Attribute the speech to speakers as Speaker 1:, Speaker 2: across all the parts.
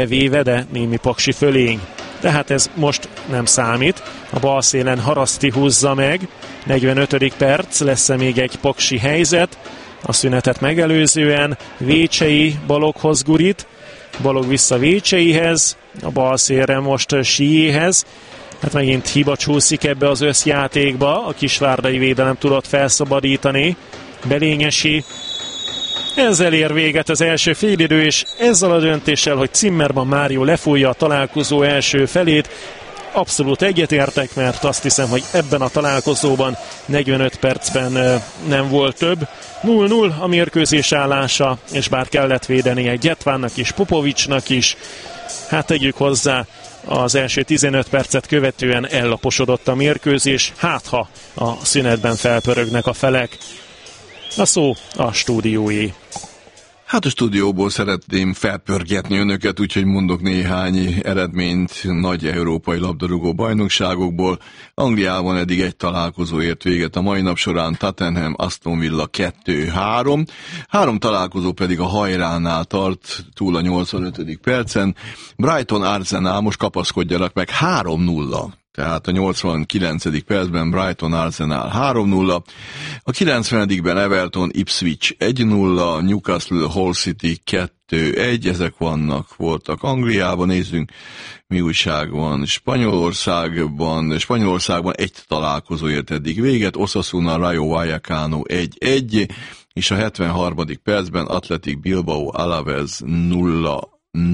Speaker 1: véve, de némi paksi fölény. Tehát ez most nem számít. A bal szélen Haraszti húzza meg. 45. perc, lesz még egy paksi helyzet. A szünetet megelőzően Vécsei Baloghoz gurít. Balog vissza Vécseihez. A bal szélre most Siéhez. Hát megint hiba csúszik ebbe az összjátékba. A kisvárdai védelem tudott felszabadítani. Belényesi. Ezzel ér véget az első félidő, és ezzel a döntéssel, hogy Zimmermann Mário lefújja a találkozó első felét, abszolút egyetértek, mert azt hiszem, hogy ebben a találkozóban 45 percben nem volt több. 0-0 a mérkőzés állása, és bár kellett védenie Gyetvánnak is, Popovicsnak is, hát tegyük hozzá, az első 15 percet követően ellaposodott a mérkőzés, hát ha a szünetben felpörögnek a felek. A szó a stúdióé.
Speaker 2: Hát a stúdióból szeretném felpörgetni önöket, úgyhogy mondok néhány eredményt nagy európai labdarúgó bajnokságokból. Angliában eddig egy találkozó ért véget a mai nap során, Tottenham, Aston Villa 2-3. 3 találkozó pedig a hajránál tart túl a 85. percen. Brighton Arsenal, most kapaszkodjanak meg, 3-0. Tehát a 89. percben Brighton Arsenal 3-0, a 90-ben Everton Ipswich 1-0, Newcastle Hull City 2-1, ezek voltak Angliában, nézzünk mi újság van Spanyolországban egy találkozó ért eddig véget, Osasuna Rayo Vallecano 1-1, és a 73. percben Athletic Bilbao Alavés 0-0.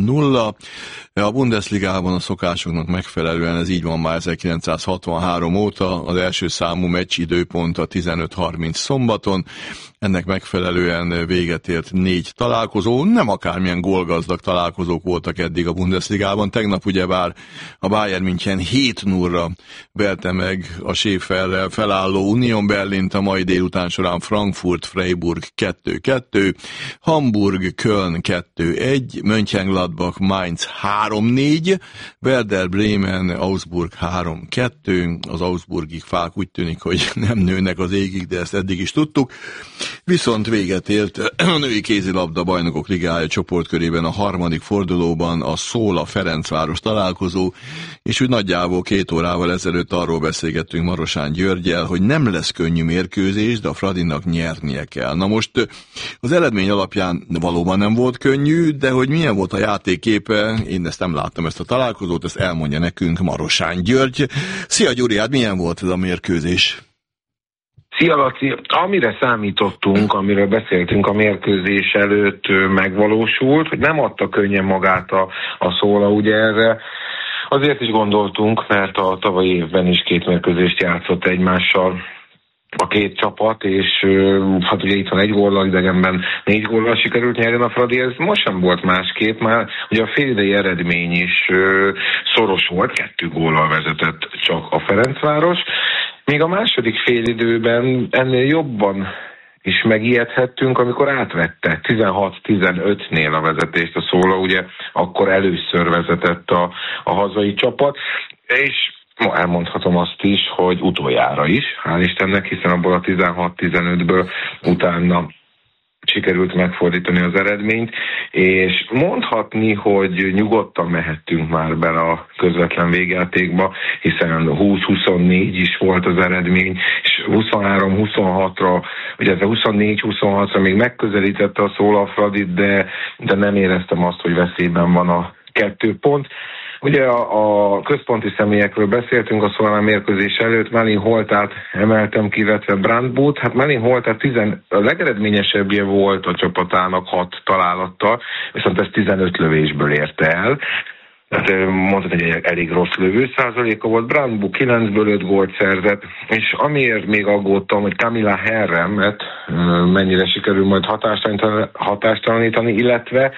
Speaker 2: A Bundesligában a szokásoknak megfelelően ez így van már 1963 óta, az első számú meccs időpont a 15:30 szombaton, ennek megfelelően véget ért 4 találkozó, nem akármilyen gólgazdag találkozók voltak eddig a Bundesligában, tegnap ugyebár a Bayern München 7-0-ra verte meg a Schäferrel felálló Union Berlint, a mai délután során Frankfurt Freiburg 2-2, Hamburg Köln 2-1, Mönchengladbach Mainz 3-4, Werder Bremen Augsburg 3-2, az augsburgi fák úgy tűnik, hogy nem nőnek az égig, de ezt eddig is tudtuk. Viszont véget ért a női kézilabda bajnokok ligája csoportkörében a harmadik fordulóban a Szóla Ferencváros találkozó, és úgy nagyjából 2 órával ezelőtt arról beszélgettünk Marosán Györggyel, hogy nem lesz könnyű mérkőzés, de a Fradinak nyernie kell. Na most az eredmény alapján valóban nem volt könnyű, de hogy milyen volt a játékképe, én ezt nem láttam, ezt a találkozót, ezt elmondja nekünk Marosán György. Szia Gyuri, hát milyen volt ez a mérkőzés?
Speaker 3: Szia Laci, amire számítottunk, amiről beszéltünk a mérkőzés előtt, megvalósult, hogy nem adta könnyen magát a Szóla, ugye erre azért is gondoltunk, mert a tavalyi évben is 2 mérkőzést játszott egymással a 2 csapat, és hát ugye itt van 1 góllal, idegenben 4 góllal sikerült nyerni a Fradi, ez most sem volt másképp, már ugye a félidei eredmény is szoros volt, 2 góllal vezetett csak a Ferencváros. Még a második félidőben ennél jobban is megijedhettünk, amikor átvette 16-15-nél a vezetést a Szóla, ugye akkor először vezetett a hazai csapat, és ma elmondhatom azt is, hogy utoljára is, hál' Istennek, hiszen abból a 16-15-ből utána sikerült megfordítani az eredményt, és mondhatni, hogy nyugodtan mehettünk már bele a közvetlen végjátékba, hiszen 20-24 is volt az eredmény, és 23-26-ra, ugye ez a 24-26-ra még megközelítette a Szóla a Fradit, de nem éreztem azt, hogy veszélyben van a 2 pont. Ugye a központi személyekről beszéltünk a Szolnál mérkőzés előtt, Melin Holtát emeltem ki, illetve Brandbút. Hát Melin Holtát a legeredményesebbje volt a csapatának 6 találattal, viszont ezt 15 lövésből érte el. Tehát mondhatni, hogy egy elég rossz lövőszázaléka volt. Brandbu 9-ből 5 gólt szerzett, és amiért még aggódtam, hogy Camilla Herremet mennyire sikerül majd hatástalanítani, illetve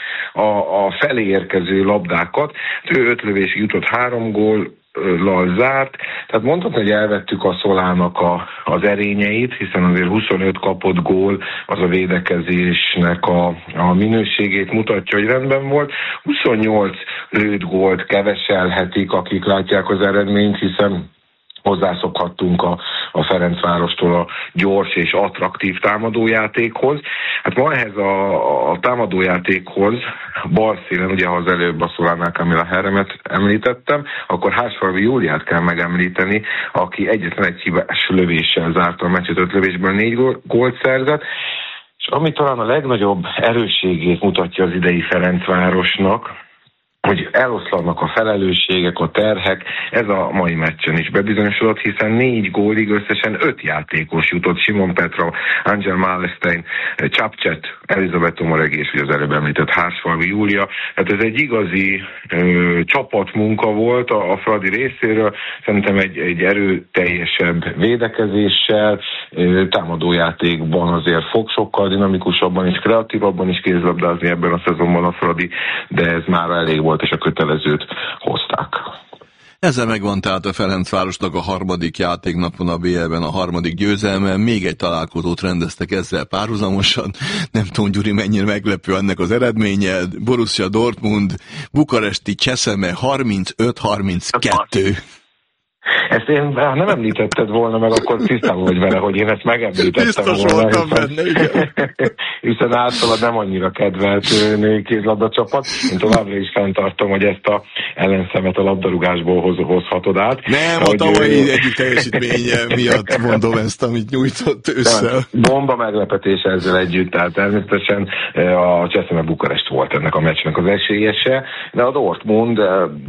Speaker 3: a felé érkező labdákat. Ő 5 lövésig jutott, 3 góllal zárt, tehát mondhatni, hogy elvettük a Szolának az erényeit, hiszen azért 25 kapott gól az a védekezésnek a minőségét mutatja, hogy rendben volt. 28 lőtt gólt keveselhetik, akik látják az eredményt, hiszen hozzászokhattunk a a Ferencvárostól a gyors és attraktív támadójátékhoz. Hát ma ehhez a támadójátékhoz bal szélen, ugye ha az előbb a Solana Camilla Herremet említettem, akkor Hársfalvi Júliát kell megemlíteni, aki egyetlen egy hibás lövéssel zárta a meccset, 5 lövésből 4 gólt szerzett. És ami talán a legnagyobb erősségét mutatja az idei Ferencvárosnak, hogy eloszlanak a felelősségek, a terhek, ez a mai meccsen is bebizonyosodott, hiszen 4 gólig összesen 5 játékos jutott, Simon Petra, Angel Malestein, Csapcset, Elizabeth Tomoregi és az előbb említett Hársfalvi Júlia. Hát ez egy igazi csapatmunka volt a Fradi részéről, szerintem egy erőteljesebb védekezéssel, támadójátékban azért fog sokkal dinamikusabban és kreatívabban is kézlabdázni ebben a szezonban a Fradi, de ez már elég volt, és a kötelezőt hozták.
Speaker 2: Ezzel megvan tehát a Ferencvárosnak a harmadik játéknapon a BL-ben a harmadik győzelme. Még egy találkozót rendeztek ezzel párhuzamosan. Nem tudom, Gyuri, mennyire meglepő ennek az eredménye. Borussia Dortmund, bukaresti Cseszeme 35-32.
Speaker 3: Ezt én nem említetted volna, meg akkor tisztában vagy vele, hogy én ezt megemlítettem
Speaker 2: biztos
Speaker 3: volna.
Speaker 2: Biztos voltam benne, igen.
Speaker 3: Hiszen általában nem annyira kedvelt nőkézlabda csapat. Én továbbra is fenntartom, hogy ezt a ellenszemet a labdarúgásból hozhatod át.
Speaker 2: Nem, a tavalyi egyik teljesítménye miatt mondom ezt, amit nyújtott ősszel.
Speaker 3: Bomba meglepetés ezzel együtt, tehát természetesen a Cseszeme Bukarest volt ennek a meccsnek az esélyese, de a Dortmund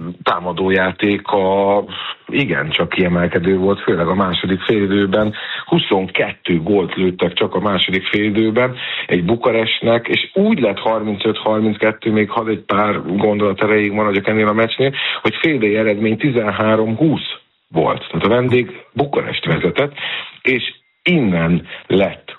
Speaker 3: támadójátéka igen, csak kiemelkedő volt, főleg a második félidőben. 22 gólt lőttek csak a második félidőben egy Bukarestnek, és úgy lett 35-32, még hadd egy pár gondolat erejéig maradjak ennél a meccsnél, hogy félidei eredmény 13-20 volt. Tehát a vendég Bukarest vezetett, és innen lett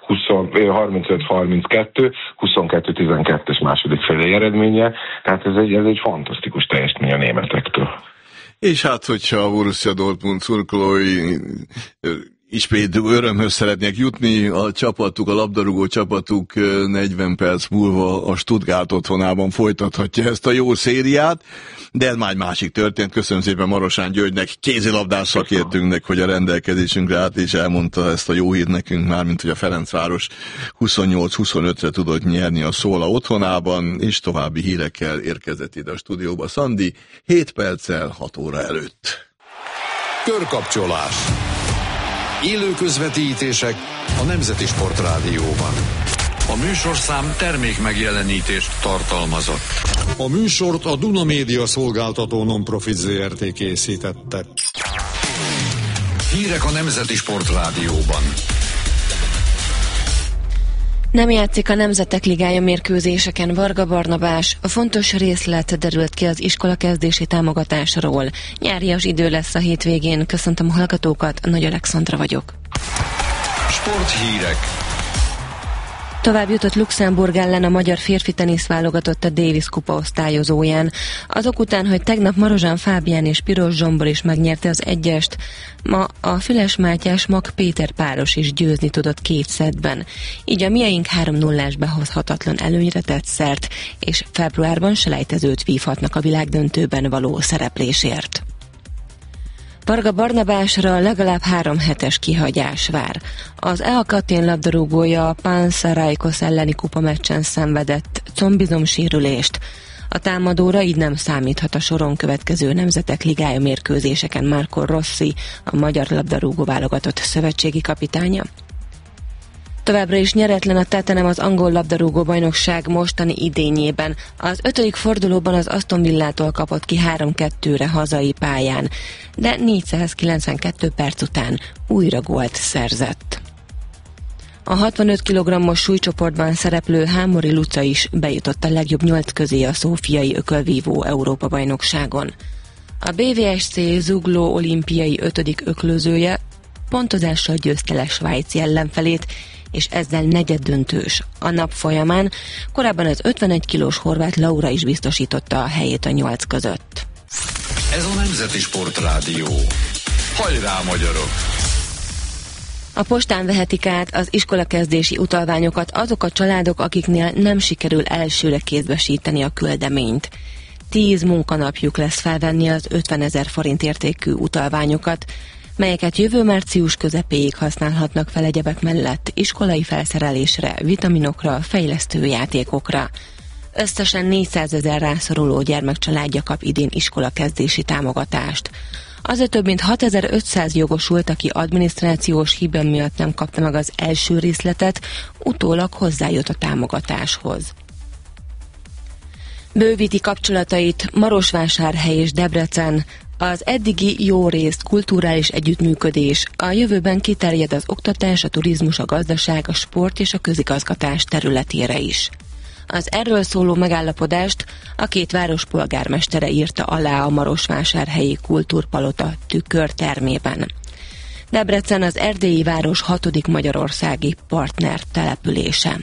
Speaker 3: 35-32, 22-12-es második félidei eredménye, tehát ez egy fantasztikus teljesítmény a németektől.
Speaker 2: És hát, hogyha a Borussia Dortmund szurkolói ismét örömhöz szeretnék jutni, a csapatuk, a labdarúgó csapatuk 40 perc múlva a Stuttgart otthonában folytathatja ezt a jó szériát, de ez már egy másik történt. Köszönöm szépen Marosán Györgynek, kézilabdás szakértőnknek, hogy a rendelkezésünkre állt, és elmondta ezt a jó hírt nekünk már, mint hogy a Ferencváros 28-25-re tudott nyerni a Szóla otthonában, és további hírekkel érkezett ide a stúdióba Szandi, 7 perccel 6 óra előtt.
Speaker 4: Körkapcsolás. Élő közvetítések a Nemzeti Sportrádióban. A műsorszám termék megjelenítést tartalmazott. A műsort a Duna Média szolgáltató non-profit Zrt. Készítette. Hírek a Nemzeti Sportrádióban.
Speaker 5: Nem játszik a Nemzetek Ligája mérkőzéseken Varga Barnabás. A fontos részlet derült ki az iskolakezdési támogatásról. Nyárias idő lesz a hétvégén. Köszöntöm a hallgatókat, Nagy Alexandra vagyok.
Speaker 4: Sporthírek.
Speaker 5: Tovább jutott Luxemburg ellen a magyar férfi teniszválogatott a Davis kupa osztályozóján. Azok után, hogy tegnap Marozsán Fábián és Piros Zsombor is megnyerte az egyest, ma a Füles Mátyás Mag Péter páros is győzni tudott 2 szettben. Így a miaink 3-0-ás behozhatatlan előnyre tett szert, és februárban selejtezőt vívhatnak a világdöntőben való szereplésért. Varga Barnabásra legalább 3 hetes kihagyás vár. Az EAK Atén labdarúgója a Panathinaikos elleni kupameccsen szenvedett combizomsérülést. A támadóra így nem számíthat a soron következő Nemzetek Ligája mérkőzéseken Marco Rossi, a magyar labdarúgó válogatott szövetségi kapitánya. Továbbra is nyeretlen a Tottenham az angol labdarúgó bajnokság mostani idényében. Az 5. fordulóban az Aston Villától kapott ki 3-2-re hazai pályán, de 492 perc után újra gólt szerzett. A 65 kg-os súlycsoportban szereplő Hámori Luca is bejutott a legjobb 8 közé a szófiai ökölvívó Európa-bajnokságon. A BVSC zugló olimpiai 5. öklözője pontozással győzte le svájci ellenfelét, és ezzel negyeddöntős. A nap folyamán korábban az 51 kilós horvát Laura is biztosította a helyét a 8 között.
Speaker 4: Ez a Nemzeti Sportrádió. Hajrá, magyarok!
Speaker 5: A postán vehetik át az iskolakezdési utalványokat azok a családok, akiknél nem sikerül elsőre kézbesíteni a küldeményt. 10 munkanapjuk lesz felvenni az 50 000 forint értékű utalványokat, melyeket jövő március közepéig használhatnak fel egyebek mellett iskolai felszerelésre, vitaminokra, fejlesztő játékokra. Összesen 400 000 rászoruló gyermekcsaládja kap idén iskolakezdési támogatást. Azért több mint 6500 jogosult, aki adminisztrációs hiba miatt nem kapta meg az első részletet, utólag hozzájött a támogatáshoz. Bővíti kapcsolatait Marosvásárhely és Debrecen. Az eddigi jó részt kulturális együttműködés, a jövőben kiterjed az oktatás, a turizmus, a gazdaság, a sport és a közigazgatás területére is. Az erről szóló megállapodást a két város polgármestere írta alá a Marosvásárhelyi Kultúrpalota tükörtermében. Debrecen az erdélyi város 6. magyarországi partner települése.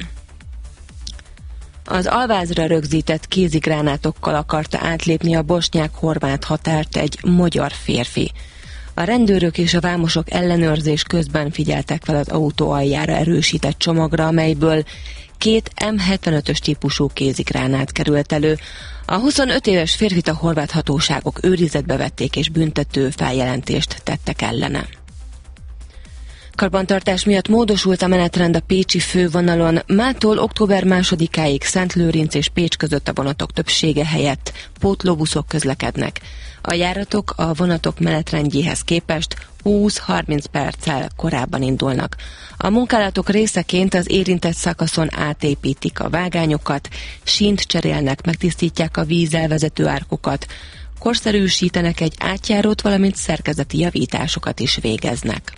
Speaker 5: Az alvázra rögzített kézigránátokkal akarta átlépni a bosnyák-horvát határt egy magyar férfi. A rendőrök és a vámosok ellenőrzés közben figyeltek fel az autó aljára erősített csomagra, amelyből 2 M75-ös típusú kézigránát került elő. A 25 éves férfit a horvát hatóságok őrizetbe vették és büntető feljelentést tettek ellene. Karbantartás miatt módosult a menetrend a pécsi fővonalon, mától október 2-áig Szentlőrinc és Pécs között a vonatok többsége helyett pótlóbuszok közlekednek. A járatok a vonatok menetrendjéhez képest 20-30 perccel korábban indulnak. A munkálatok részeként az érintett szakaszon átépítik a vágányokat, sínt cserélnek, megtisztítják a vízzel vezető árkokat, korszerűsítenek egy átjárót, valamint szerkezeti javításokat is végeznek.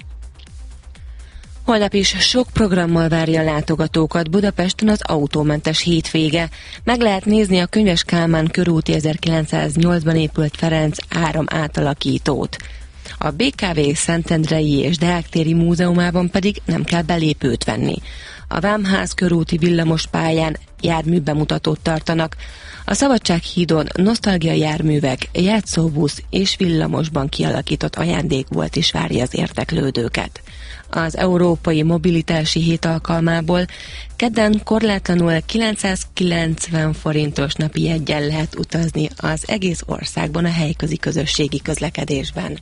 Speaker 5: Holnap is sok programmal várja a látogatókat Budapesten az autómentes hétvége. Meg lehet nézni a Könyves Kálmán körúti 1908-ban épült Ferenc áram átalakítót. A BKV Szentendrei és Deák-téri múzeumában pedig nem kell belépőt venni. A Vámház körúti villamos pályán járműbemutatót tartanak. A Szabadsághídon nosztalgia járművek, játszóbusz és villamosban kialakított ajándékbolt is várja az érdeklődőket. Az Európai Mobilitási Hét alkalmából kedden korlátlanul 990 forintos napi jeggyel lehet utazni az egész országban a helyközi közösségi közlekedésben.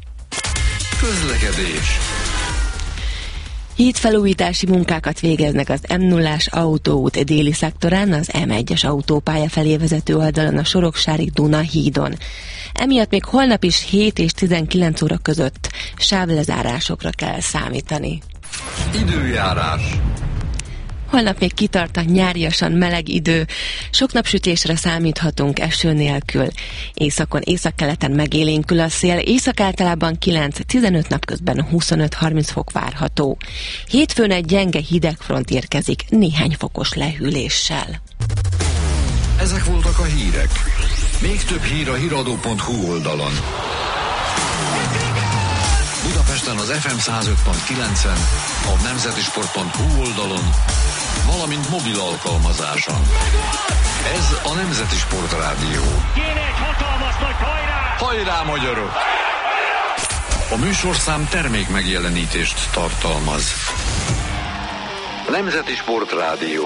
Speaker 4: Közlekedés.
Speaker 5: Hídfelújítási munkákat végeznek az M0-ás autóút déli szektorán, az M1-es autópálya felé vezető oldalon a Soroksári-Duna hídon. Emiatt még holnap is 7 és 19 óra között sávlezárásokra kell számítani.
Speaker 4: Időjárás.
Speaker 5: Holnap még kitart a nyáriasan meleg idő, sok napsütésre számíthatunk eső nélkül. Északon, északkeleten megélénkül a szél, észak általában 9-15, napközben 25-30 fok várható. Hétfőn egy gyenge hidegfront érkezik néhány fokos lehűléssel.
Speaker 4: Ezek voltak a hírek. Még több hír a hiradó.hu oldalon. Budapesten az FM 105.9-en, a nemzetisport.hu oldalon, valamint mobil alkalmazáson. Ez a Nemzeti Sport Rádió.
Speaker 6: Kéne egy hatalmas nagy hajrá!
Speaker 4: Hajrá, magyarok! A műsorszám termék megjelenítést tartalmaz. Nemzeti Sport Rádió.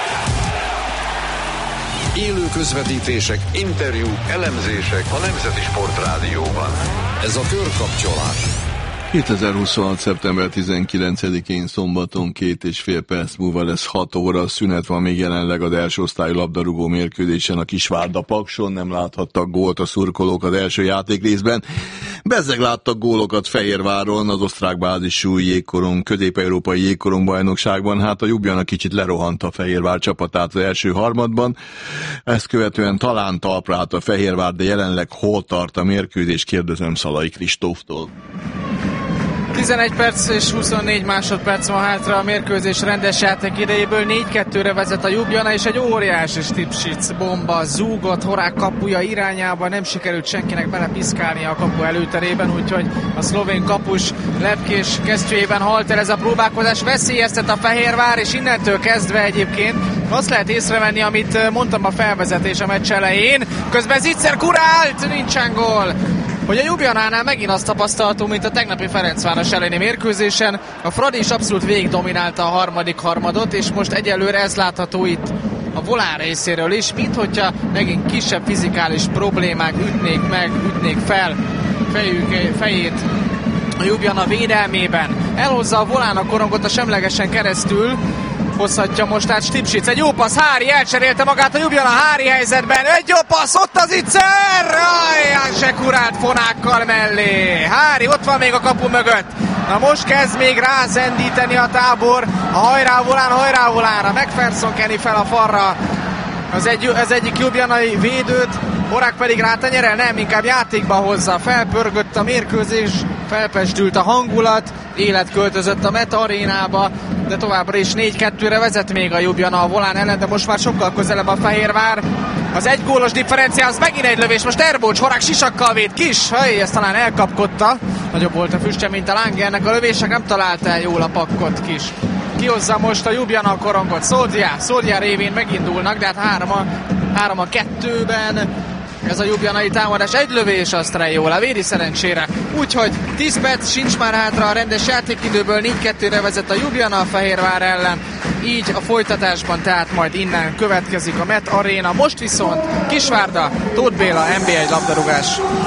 Speaker 4: Élő közvetítések, interjúk, elemzések a Nemzeti Sport Rádióban. Ez a Körkapcsolás.
Speaker 2: 2026. szeptember 19-én szombaton 2,5 perc múlva lesz 6 óra, szünet van még jelenleg az első osztályú labdarúgó mérkőzésen a Kisvárda Pakson, nem láthattak gólt a szurkolók az első játékrészben. Bezzeg láttak gólokat Fehérváron, az osztrák bázisú jégkorong, közép-európai jégkorong bajnokságban, hát a Ljubljana kicsit lerohant a Fehérvár csapatát az első harmadban. Ezt követően talán talpra állt a Fehérvár, de jelenleg hol tart a mérkőzés, kérdezem Szalai Kristóftól.
Speaker 7: 11 perc és 24 másodperc van hátra a mérkőzés rendes játék idejéből. 4-2-re vezet a Ljubljana, és egy óriási Stipšić bomba zúgott Horák kapuja irányába. Nem sikerült senkinek belepiszkálni a kapu előterében, úgyhogy a szlovén kapus lepkés kesztyűjében halt el ez a próbálkozás. Veszélyeztet a Fehérvár, és innentől kezdve egyébként azt lehet észrevenni, amit mondtam a felvezetés a meccs elején. Közben Zicser kurált, nincsen gól. Hogy a Ljubljanánál megint azt tapasztaltunk, mint a tegnapi Ferencváros elleni mérkőzésen. A Fradi is abszolút végig dominálta a harmadik harmadot, és most egyelőre ez látható itt a Volán részéről is, mint hogyha megint kisebb fizikális problémák ütnék fel fejét a Ljubljana védelmében. Elhozza a volán a korongot a semlegesen keresztül. Hozhatja most át Stipsic. Egy jó passz, Hári elcserélte magát a Ljubljana, Hári helyzetben. Egy jó passz, ott az Itzer! Janse kurált fonákkal mellé. Hári ott van még a kapu mögött. Na most kezd még rázendíteni a tábor. A hajrá volánra. McPherson keni fel a falra az egyik ljubjanai védőt. Horák pedig rátenyerel, nem, inkább játékba hozza. Felpörgött a mérkőzés, felpesdült a hangulat, élet költözött a Meta arénába, de továbbra is 4-2-re vezet még a Ljubljana a volán ellen, de most már sokkal közelebb a Fehérvár. Az egy gólos differenciához megint egy lövés, most Erbócs, Horák sisakkal véd, Kis, ezt talán elkapkodta. Nagyobb volt a füstje, mint a Langernek a lövések, nem találta el jól a pakkot Kis. Kihozza most a Ljubljana a korongot, Szoldia révén megindulnak, de hát 3-2-ben ez a ljubjanai támadás. Egy lövés a Strejjóla, védi szerencsére. Úgyhogy 10 perc sincs már hátra a rendes játékidőből, 4-2-re vezet a Ljubljana a Fehérvár ellen. Így a folytatásban, tehát majd innen következik a Met Aréna. Most viszont Kisvárda, Tóth Béla, NB1 labdarúgás.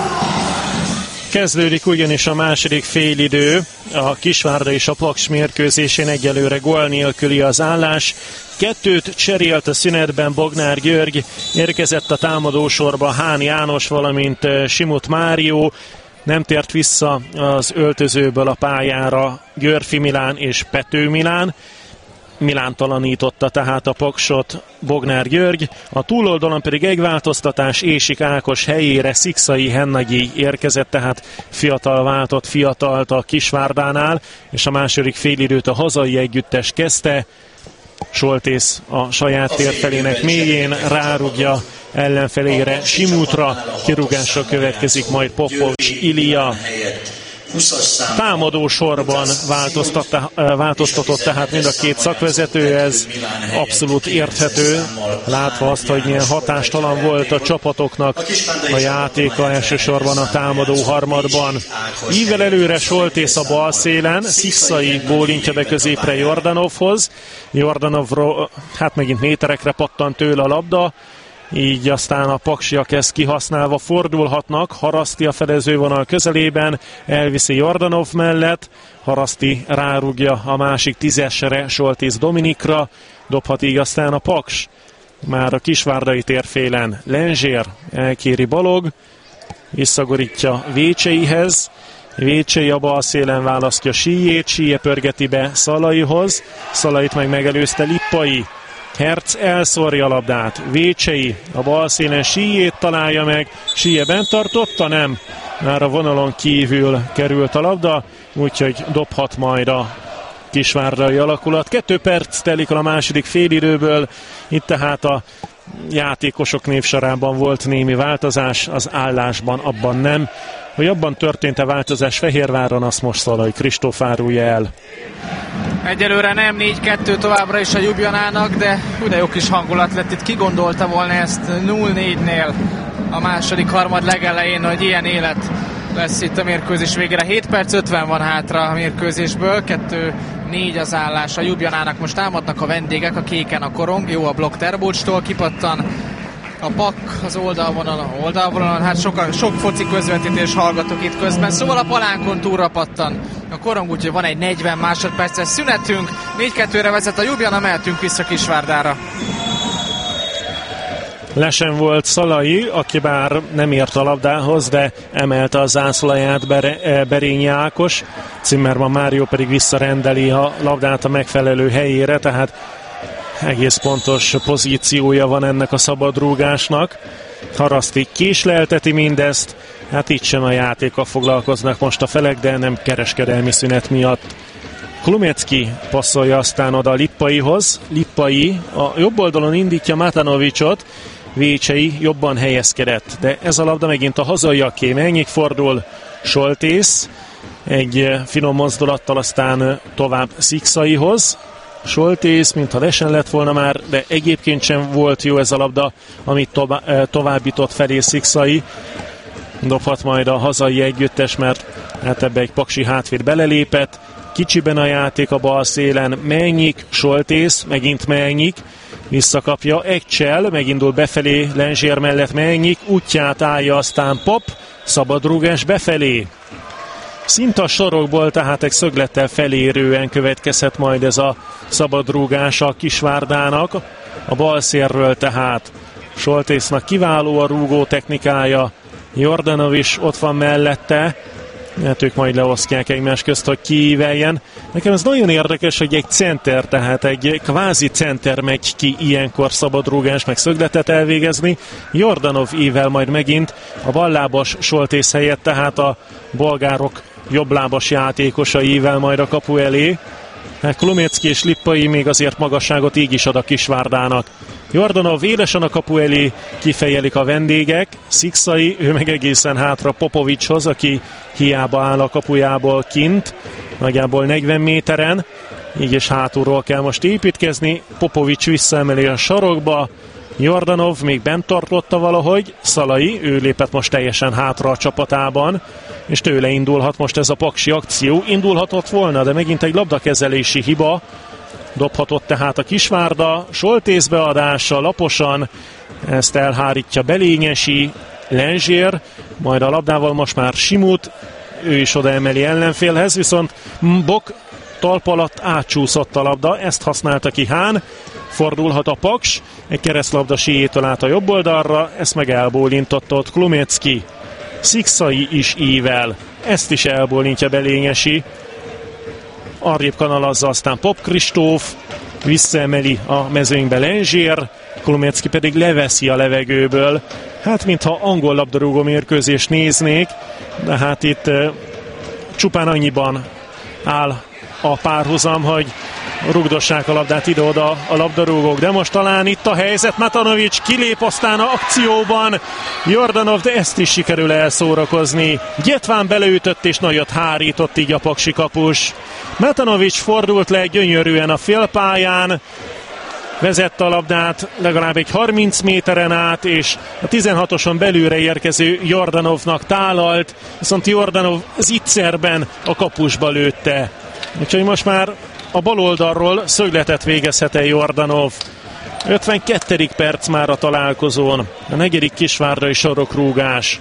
Speaker 1: Kezdődik ugyanis a második félidő, a Kisvárda és a Paks mérkőzésén egyelőre gól nélküli az állás. 2 cserélt a szünetben Bognár György, érkezett a támadósorba Hán János, valamint Simut Márió. Nem tért vissza az öltözőből a pályára Györfi Milán és Pető Milán. Milántalanította tehát a Paksot Bognár György, a túloldalon pedig egy változtatás, Ésik Ákos helyére Szikszai Hennagyi érkezett, tehát fiatal váltott fiatalt a Kisvárdánál, és a második félidőt a hazai együttes kezdte. Soltész a saját térfelének mélyén rárugja ellenfelére Simutra, kirúgásra következik majd Popovics Ilija. Támadó sorban változtatott tehát mind a két szakvezető, ez abszolút érthető, látva azt, hogy milyen hatástalan volt a csapatoknak a játéka elsősorban a támadó harmadban. Ível előre Soltész a bal szélen, Szikszai bólintja be középre Jordanovhoz. Jordanovról hát megint méterekre pattant tőle a labda, így aztán a paksiak ezt kihasználva fordulhatnak. Haraszti a fedezővonal közelében, elviszi Jordanov mellett, Haraszti rárugja a másik 10-esre Soltész Dominikra, dobhat így aztán a Paks. Már a kisvárdai térfélen Lenzsér elkéri Balog, visszagorítja Vécseihez, Vécsei a bal szélen választja Síjét, Síje pörgeti be Szalaihoz, Szalait meg megelőzte Lippai. Herc elszórja a labdát, Vécsei a bal szélen Síjét találja meg, Síje bent tartotta, nem, már a vonalon kívül került a labda, úgyhogy dobhat majd a kisvárdai alakulat. 2 perc telik a második félidőből, itt tehát a játékosok névsorában volt némi változás, az állásban abban nem. Hogy abban történt-e változás Fehérváron, azt most Szalai Kristóf árulja el.
Speaker 7: Egyelőre nem, 4-2 továbbra is a Ljubljanának, de ugye jó kis hangulat lett itt. Ki gondolta volna ezt 0-4-nél a második harmad legelején, hogy ilyen élet lesz itt a mérkőzés végére. 7 perc 50 van hátra a mérkőzésből, 2-4 az állás a Ljubljanának. Most támadnak a vendégek, a kéken a korong, jó a blokk Terbócstól, kipattan a Pak az oldalvonalon, hát sok foci közvetítés hallgatok itt közben, szóval a palánkon túlra pattan a korong, úgyhogy van egy 40 másodperces szünetünk, 4-2-re vezet a Ljubljana, mehetünk vissza Kisvárdára.
Speaker 1: Lesen volt Szalai, aki bár nem ért a labdához, de emelte a zászlaját Berényi Ákos, Zimmermann Mário pedig visszarendeli a labdát a megfelelő helyére, tehát egész pontos pozíciója van ennek a szabadrúgásnak. Haraszti késlelteti mindezt, hát itt sem a játékkal foglalkoznak most a felek, de nem kereskedelmi szünet miatt. Klumecki passzolja aztán oda Lippaihoz. Lippai a jobb oldalon indítja Matanovicsot, Vécsei jobban helyezkedett, de ez a labda megint a hazaiaké, mennyit fordul Soltész, egy finom mozdulattal aztán tovább Szikszaihoz. Soltész, mintha lesen lett volna már, de egyébként sem volt jó ez a labda, amit továbbított felé Szikszai. Dobhat majd a hazai együttes, mert hát ebbe egy paksi hátvéd belelépett. Kicsiben a játék a bal szélen, Mennyik, Soltész, megint Mennyik, visszakapja Ekcsel, megindul befelé Lenzsér mellett Mennyik, útját állja aztán Pop, szabadrúgás befelé. Szinte a sorokból, tehát egy szöglettel felérően következhet majd ez a szabadrúgás a Kisvárdának. A bal szélről tehát Soltésznak kiváló a rúgó technikája, Jordanov is ott van mellette, hát ők majd leosztják egymás közt, hogy kiíveljen. Nekem ez nagyon érdekes, hogy egy center, tehát egy kvázi center megy ki ilyenkor szabadrúgás, meg szögletet elvégezni. Jordanov ível majd megint a ballábas Soltész helyett, tehát a bolgárok jobblábas játékosa ível majd a kapu elé. Klumécki és Lippai még azért magasságot így is ad a Kisvárdának. Jordanov élesen a kapu elé, kifejelik a vendégek. Szikszai, ő meg egészen hátra Popovicshoz, aki hiába áll a kapujából kint, nagyjából 40 méteren. Így is hátulról kell most építkezni. Popovics visszaemeli a sarokba. Jordanov még bent tartotta valahogy. Szalai, ő lépett most teljesen hátra a csapatában, és tőle indulhat most ez a paksi akció. Indulhatott volna, de megint egy labdakezelési hiba. Dobhatott tehát a Kisvárda, Soltész beadása laposan, ezt elhárítja Belényesi, Lenzsér, majd a labdával most már Simut, ő is odaemeli ellenfélhez, viszont Bok talp alatt átcsúszott a labda, ezt használta ki Hán, fordulhat a Paks, egy keresztlabda síjétől át a jobb oldalra, ezt meg elbólintotta ott Klumécki. Szikszai is ível, ezt is elbólintja Belényesi. Arrébb kanalazza aztán Pop Kristóf, visszaemeli a mezőnybe Lenzsér, Klumécki pedig leveszi a levegőből. Hát mintha angol labdarúgó mérkőzést néznék, de hát itt csupán annyiban áll a párhuzam, hogy rugdossák a labdát ide-oda a labdarúgók, de most talán itt a helyzet, Matanovics kilép aztán a akcióban, Jordanov, de ezt is sikerül elszórakozni. Gyetván beleütött és nagyot hárított így a paksi kapus. Matanovics fordult le gyönyörűen a félpályán, vezette a labdát legalább egy 30 méteren át, és a 16-oson belülre érkező Jordanovnak tálalt, viszont Jordanov zicserben a kapusba lőtte. Úgyhogy most már a bal oldalról szögletet végezhet-e Jordanov. 52. perc már a találkozón, a 4. kisvárdai sorokrúgás.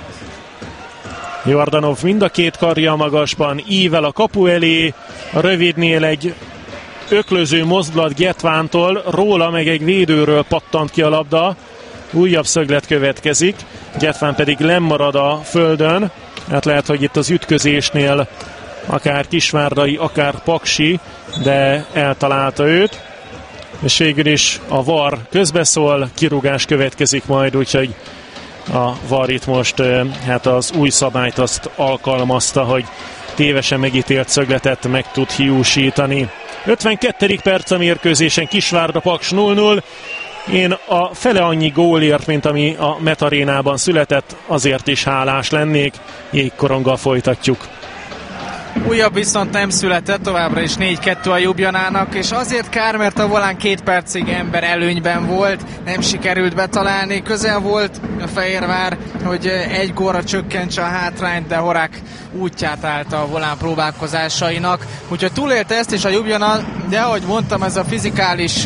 Speaker 1: Jordanov mind a két karja magasban, ível a kapu elé, a rövidnél egy öklöző mozdulat Gyetvántól, róla meg egy védőről pattant ki a labda, újabb szöglet következik, Gyetván pedig lemarad a földön, hát lehet, hogy itt az ütközésnél akár kisvárdai, akár paksi, de eltalálta őt, és végül is a VAR közbeszól, kirúgás következik majd, úgyhogy a VAR itt most hát az új szabályt azt alkalmazta, hogy tévesen megítélt szögletet meg tud hiúsítani. 52. perc a mérkőzésen, Kisvárda Paks 0-0. Én a fele annyi gólért, mint ami a Met Arénában született, azért is hálás lennék. Jégkoronggal folytatjuk.
Speaker 7: Újabb viszont nem született, továbbra is 4-2 a Ljubljanának, és azért kár, mert a Volán 2 percig ember előnyben volt, nem sikerült betalálni, közel volt a Fehérvár, hogy egy gólra csökkentse a hátrányt, de Horák útját állt a Volán próbálkozásainak, úgyhogy túlélte ezt is a Ljubljana, de ahogy mondtam, ez a fizikális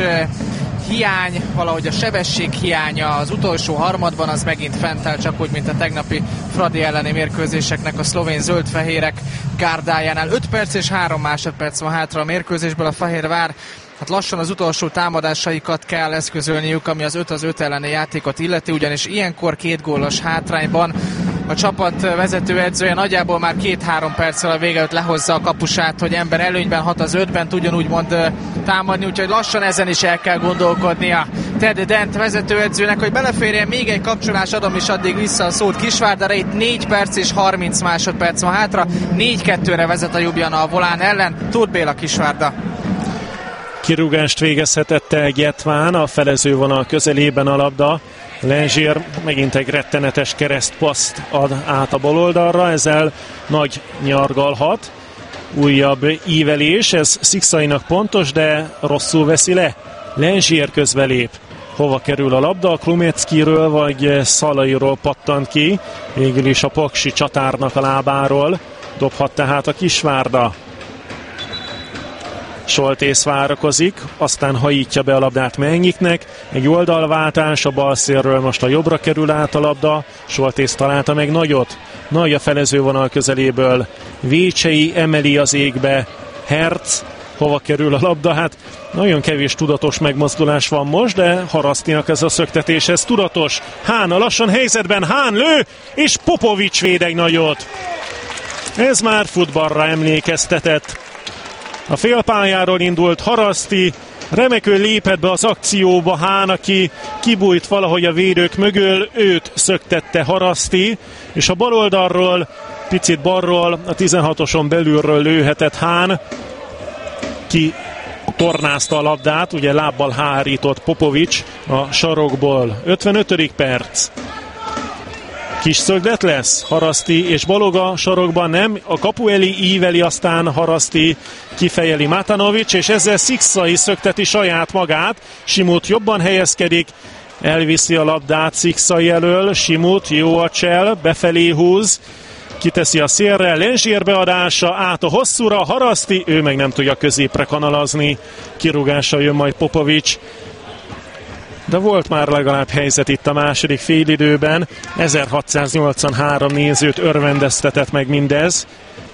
Speaker 7: hiány, valahogy a sebesség hiánya az utolsó harmadban az megint fent áll, csak úgy, mint a tegnapi Fradi elleni mérkőzéseknek a szlovén zöldfehérek gárdájánál. 5 perc és 3 másodperc van hátra a mérkőzésből, a Fehérvár hát lassan az utolsó támadásaikat kell eszközölniük, ami az 5-5 elleni játékot illeti, ugyanis ilyenkor 2 gólos hátrányban a csapat vezetőedzője nagyjából már 2-3 perccel a vége előtt lehozza a kapusát, hogy ember előnyben 6-5-ben tudjon úgymond támadni, úgyhogy lassan ezen is el kell gondolkodnia Ted Dent vezetőedzőnek, hogy beleférjen még egy kapcsolás, adom is addig vissza a szót Kisvárdára. Itt 4 perc és 30 másodperc van hátra, 4-2-re vezet a Ljubljana a Volán ellen. Tóth Béla, Kisvárda.
Speaker 1: Kirúgást végezhetette Gyetván, a felezővonal közelében a labda. Lenzsér megint egy rettenetes keresztpasszt ad át a bal oldalra, ezzel nagy nyargalhat. Újabb ívelés, ez Szikszainak pontos, de rosszul veszi le. Lenzsér közbelép. Hova kerül a labda? A Kluméckiről vagy Szalairól pattant ki. Végül is a paksi csatárnak a lábáról dobhat tehát a Kisvárda. Soltész várakozik, aztán hajítja be a labdát Mennyiknek, egy oldalváltás, a bal szélről most a jobbra kerül át a labda, Soltész találta meg nagyot, Nagy a felezővonal közeléből. Vécsei emeli az égbe. Hertz, hova kerül a labda? Hát nagyon kevés tudatos megmozdulás van most, de Harasztinak ez a szöktetés, ez tudatos. Hahn a lassan helyzetben, Hahn lő, és Popovics véd egy nagyot. Ez már futballra emlékeztetett. A félpályáról indult Haraszti, remekül lépett be az akcióba Hahn, aki kibújt valahogy a védők mögül, őt szöktette Haraszti, és a bal oldalról, picit balról, a 16-oson belülről lőhetett Hahn, ki tornázta a labdát, ugye lábbal hárított Popovics a sarokból. 55. perc. Kis szöglet lesz, Haraszti és Baloga sarokban nem, a kapu elé íveli, aztán Haraszti kifejeli Matanovics, és ezzel Szikszai szökteti saját magát. Simut jobban helyezkedik, elviszi a labdát Szikszai elől, Simut, jó a csel, befelé húz, kiteszi a szélre, Lenzsier beadása, át a hosszúra, Haraszti, ő meg nem tudja középre kanalazni, kirúgással jön majd Popovics. De volt már legalább helyzet itt a második félidőben, 1683 nézőt örvendeztetett meg mindez,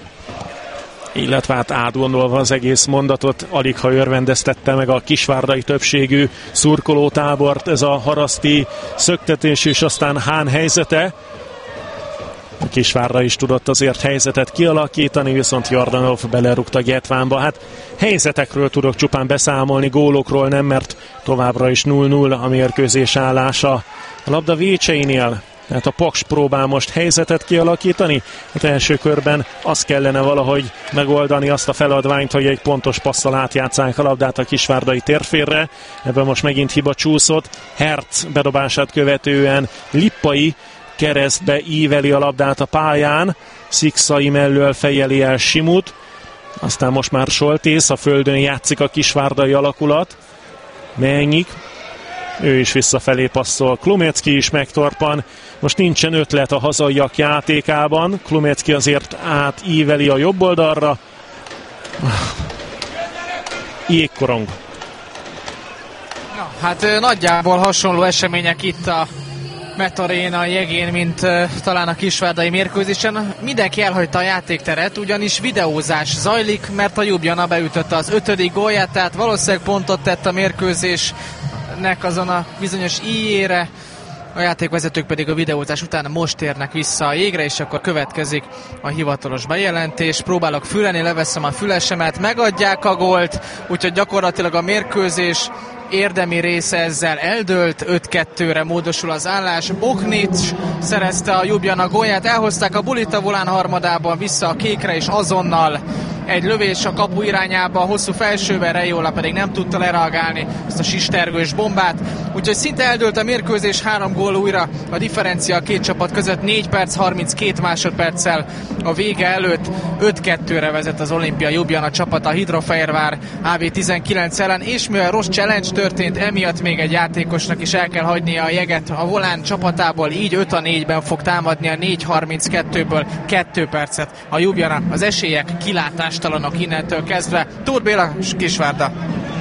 Speaker 1: illetve hát átgondolva az egész mondatot, alig ha örvendeztette meg a kisvárdai többségű szurkolótábort ez a Haraszti szöktetés és aztán Hahn helyzete. A Kisvárda is tudott azért helyzetet kialakítani, viszont Jordanov belerúgta Getvánba. Hát helyzetekről tudok csupán beszámolni, gólokról nem, mert továbbra is 0-0 a mérkőzés állása. A labda Vécseinél, tehát a Paks próbál most helyzetet kialakítani. Hát első körben azt kellene valahogy megoldani, azt a feladványt, hogy egy pontos passzal átjátszák a labdát a kisvárdai térfélre. Ebben most megint hiba csúszott. Hertz bedobását követően Lippai keresztbe íveli a labdát a pályán, Szikszai mellől fejeli el Simut, aztán most már Soltész, a földön játszik a kisvárdai alakulat, Mennyik, ő is visszafelé passzol, Klumecki is megtorpan, most nincsen ötlet a hazaiak játékában, Klumecki azért átíveli a jobb oldalra, jégkorong.
Speaker 7: Hát nagyjából hasonló események itt a Metaréna jegén, mint talán a kisvárdai mérkőzésen. Mindenki elhagyta a játékteret, ugyanis videózás zajlik, mert a Ljubljana beütötte az 5. gólját, tehát valószínűleg pontot tett a mérkőzésnek azon a bizonyos íjére. A játékvezetők pedig a videózás után most érnek vissza a jégre, és akkor következik a hivatalos bejelentés. Próbálok fülelni, leveszem a fülesemet, megadják a gólt, úgyhogy gyakorlatilag a mérkőzés érdemi része ezzel eldőlt, 5-2-re módosul az állás. Boknics szerezte a Ljubljana gólját, elhozták a bulit a volán harmadában vissza a kékre, és azonnal egy lövés a kapu irányába, a hosszú felsőben, Reiola pedig nem tudta lereagálni ezt a sistergős bombát. Úgyhogy szinte eldőlt a mérkőzés, 3 gól újra a differencia a két csapat között, 4 perc 32 másodperccel a vége előtt. 5-2-re vezet az Olimpia Ljubljana csapata a Hidrofehérvár AB19 ellen, és mivel rossz challenge történt, emiatt még egy játékosnak is el kell hagynia a jeget a volán csapatából, így 5-4-ben fog támadni a 4-32-ből 2 percet a Ljubljana. Az esélyek kilátástalanok innentől kezdve. Tóth Béla, Kisvárda.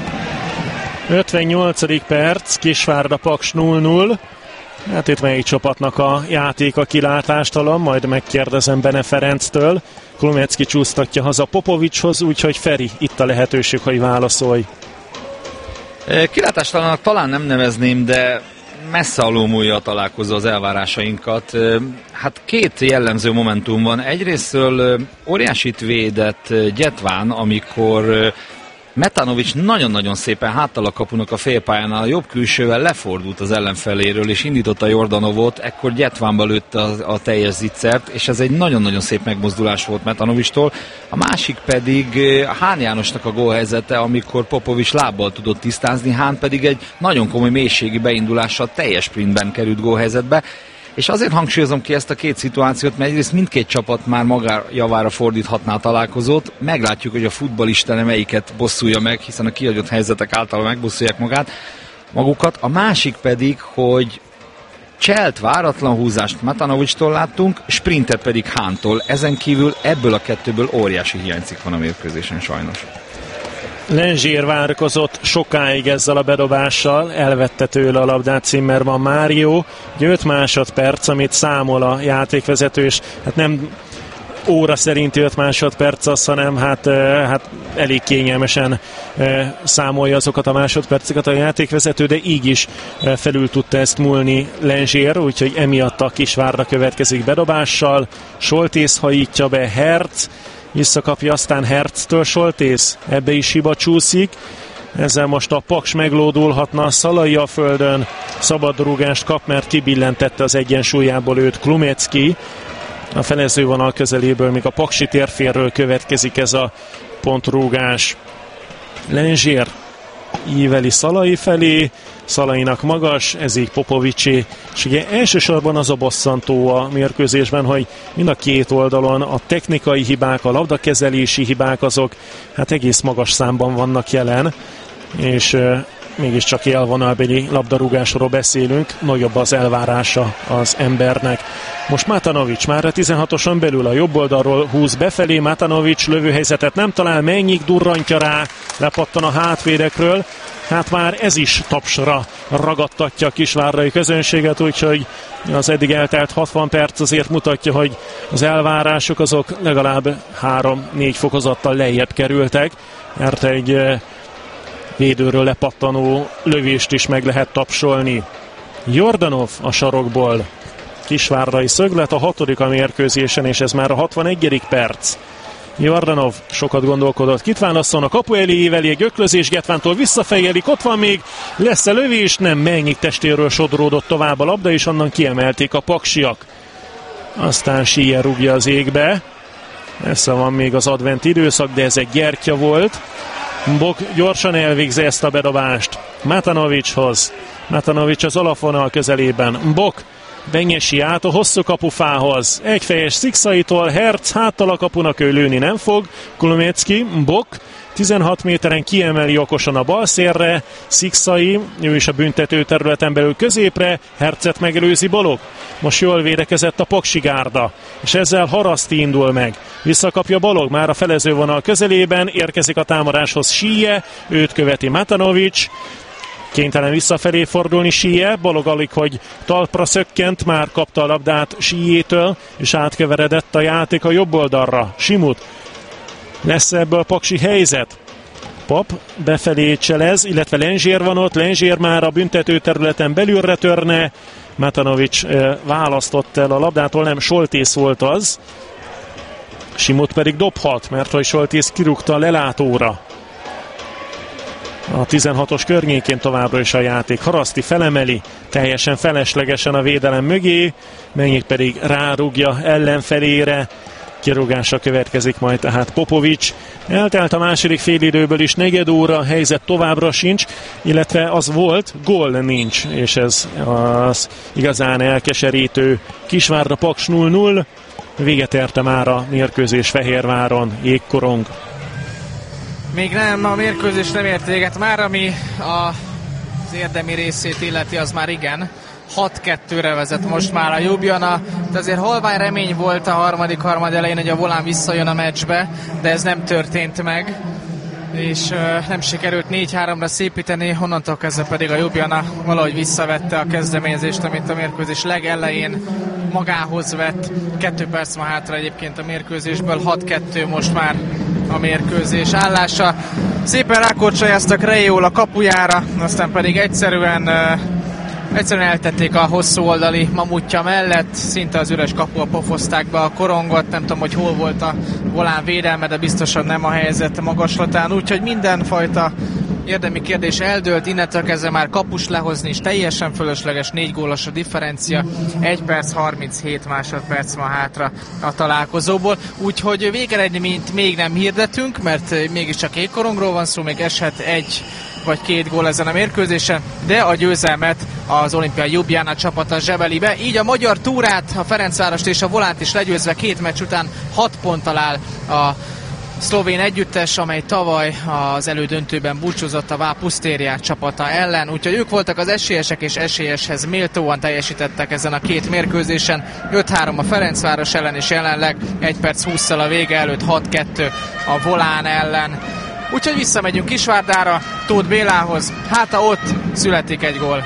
Speaker 1: 58. perc, Kisvárda Paks 0-0. Hát itt melyik csapatnak a játéka kilátástalan, majd megkérdezem Bene Ferenctől. Klumecki csúsztatja haza Popovicshoz, úgyhogy Feri, itt a lehetőség, hogy válaszolj.
Speaker 8: Kilátástalanak talán nem nevezném, de messze alulmúlja a találkozó az elvárásainkat. Hát 2 jellemző momentum van. Egyrésztől óriásit védett Getván, amikor Matanovics nagyon-nagyon szépen háttal a kapunak a félpályánál, a jobb külsővel lefordult az ellenfeléről, és indította Jordanovot, ekkor Getvánba lőtte a teljes zicsert, és ez egy nagyon-nagyon szép megmozdulás volt Matanovicstól. A másik pedig Hahn Jánosnak a gólhelyzete, amikor Popovics lábbal tudott tisztázni, Hahn pedig egy nagyon komoly mélységi beindulással teljes sprintben került gólhelyzetbe. És azért hangsúlyozom ki ezt a 2 szituációt, mert egyrészt mindkét csapat már maga javára fordíthatná a találkozót. Meglátjuk, hogy a futballistene melyiket bosszulja meg, hiszen a kihagyott helyzetek által megbosszulják magukat. A másik pedig, hogy cselt váratlan húzást Matanovicstól láttunk, sprintet pedig Hahntól. Ezen kívül ebből a 2-ből óriási hiányzik van a mérkőzésen sajnos.
Speaker 1: Lenzsier várkozott sokáig ezzel a bedobással, elvette tőle a labdát Zimmermann Mário. 5 másodperc, amit számol a játékvezető, és hát nem óra szerinti 5 másodperc az, hanem hát elég kényelmesen számolja azokat a másodperceket a játékvezető, de így is felül tudta ezt múlni Lenzsier, úgyhogy emiatt a Kisvárda következik bedobással. Soltész hajítja be, Hertz visszakapja, aztán Hertztől Soltész, ebbe is hiba csúszik. Ezzel most a Paks meglódulhatna, Szalai a földön szabadrúgást kap, mert kibillentette az egyensúlyából őt Klumecki. A felezővonal közeléből, még a paksi térférről következik ez a pontrúgás. Lenzsier íveli Szalai felé, Szalainak magas, ez így Popovicsé, és ugye elsősorban az a bosszantó a mérkőzésben, hogy mind a két oldalon a technikai hibák, a labdakezelési hibák azok hát egész magas számban vannak jelen, és mégiscsak élvonalbeli labdarúgásról beszélünk, nagyobb az elvárása az embernek. Most Matanovics már a 16-oson belül a jobb oldalról húz befelé, Matanovics lövőhelyzetet nem talál, Mennyik durrantja rá, lepattan a hátvédekről, hát már ez is tapsra ragadtatja a kisvárrai közönséget, úgyhogy az eddig eltelt 60 perc azért mutatja, hogy az elvárások azok legalább 3-4 fokozattal lejjebb kerültek, mert egy védőről lepattanó lövést is meg lehet tapsolni. Jordanov a sarokból, kisvárrai szöglet, a 6. a mérkőzésen, és ez már a 61. perc. Jordanov sokat gondolkodott, kit válasszon, a kapu elé éveli, egy öklözés, Getvántól visszafejelik, ott van még, lesz-e lövés? Nem, Mennyik testéről sodródott tovább a labda, és onnan kiemelték a paksiak. Aztán Sierer rúgja az égbe, messze van még az advent időszak, de ez egy gyertya volt. Bok gyorsan elvégzi ezt a bedobást Matanovicshoz. Matanovics az alapvonal közelében. Bok Benyesi át a hosszú kapufához. Egyfejes Szikszaitól, Hertz háttal a kapunak, ő lőni nem fog. Kulomecki, Bok 16 méteren kiemeli okosan a bal szélre. Szikszai, ő is a büntető területen belül középre. Hertzet megelőzi Balog. Most jól védekezett a Paksi gárda, és ezzel Haraszti indul meg. Visszakapja Balog már a felezővonal közelében, érkezik a támadáshoz Sierer, őt követi Matanovics. Kénytelen visszafelé fordulni Sierer, Balog alig, hogy talpra szökkent, már kapta a labdát Sierétől, és átkeveredett a játék a jobb oldalra. Simut. Lesz ebből paksi helyzet? Pap befelé cselez, illetve Lenzsier van ott, Lenzsier már a büntető területen belülre törne, Matanovics választott el a labdától, nem, Soltész volt az. Simut pedig dobhat, mert hogy Soltész kirúgta a lelátóra. A 16-os környékén továbbra is a játék. Haraszti felemeli, teljesen feleslegesen a védelem mögé, Mennyik pedig rárúgja ellenfelére. Kirúgása következik majd tehát Popovics. Eltelt a második félidőből is negyed óra, helyzet továbbra sincs, illetve az volt, gól nincs, és ez az igazán elkeserítő. Kisvárda Paks 0-0, véget érte már a mérkőzés Fehérváron, jégkorong.
Speaker 7: Még nem, a mérkőzés nem ért véget már, ami az érdemi részét illeti, az már igen. 6-2-re vezet most már a Ljubljana, de azért halvány remény volt a harmad elején, hogy a Volán visszajön a meccsbe, de ez nem történt meg, és nem sikerült 4-3-ra szépíteni, onnantól kezdve pedig a Ljubljana valahogy visszavette a kezdeményezést, amit a mérkőzés legelején magához vett. 2 perc van hátra egyébként a mérkőzésből, 6-2 most már a mérkőzés állása. Szépen rákorcsolyáztak Rejól a kapujára, aztán pedig egyszerűen eltették a hosszú oldali mamutja mellett, szinte az üres kapu, pofozták be a korongot, nem tudom, hogy hol volt a Volán védelme, de biztosan nem a helyzet magaslatán, úgyhogy mindenfajta érdemi kérdés eldőlt, innentől kezdve már kapus lehozni is teljesen fölösleges, 4 gólos a differencia, 1 perc 37 másodperc van hátra a találkozóból, úgyhogy végeredményt még nem hirdetünk, mert mégiscsak jégkorongról van szó, még eshet 1 vagy 2 gól ezen a mérkőzésen, de a győzelmet az olimpiai Ljubljana csapata zsebeli be, így a magyar túrát, a Ferencvárost és a Volánt is legyőzve 2 meccs után 6 ponttal áll a szlovén együttes, amely tavaly az elődöntőben búcsúzott a Vá Pusztériát csapata ellen, úgyhogy ők voltak az esélyesek, és esélyeshez méltóan teljesítettek ezen a 2 mérkőzésen. 5-3 a Ferencváros ellen, és jelenleg 1 perc 20-szal a vége előtt 6-2 a Volán ellen. Úgyhogy visszamegyünk Kisvárdára, Tóth Bélához, hát ha ott születik egy gól.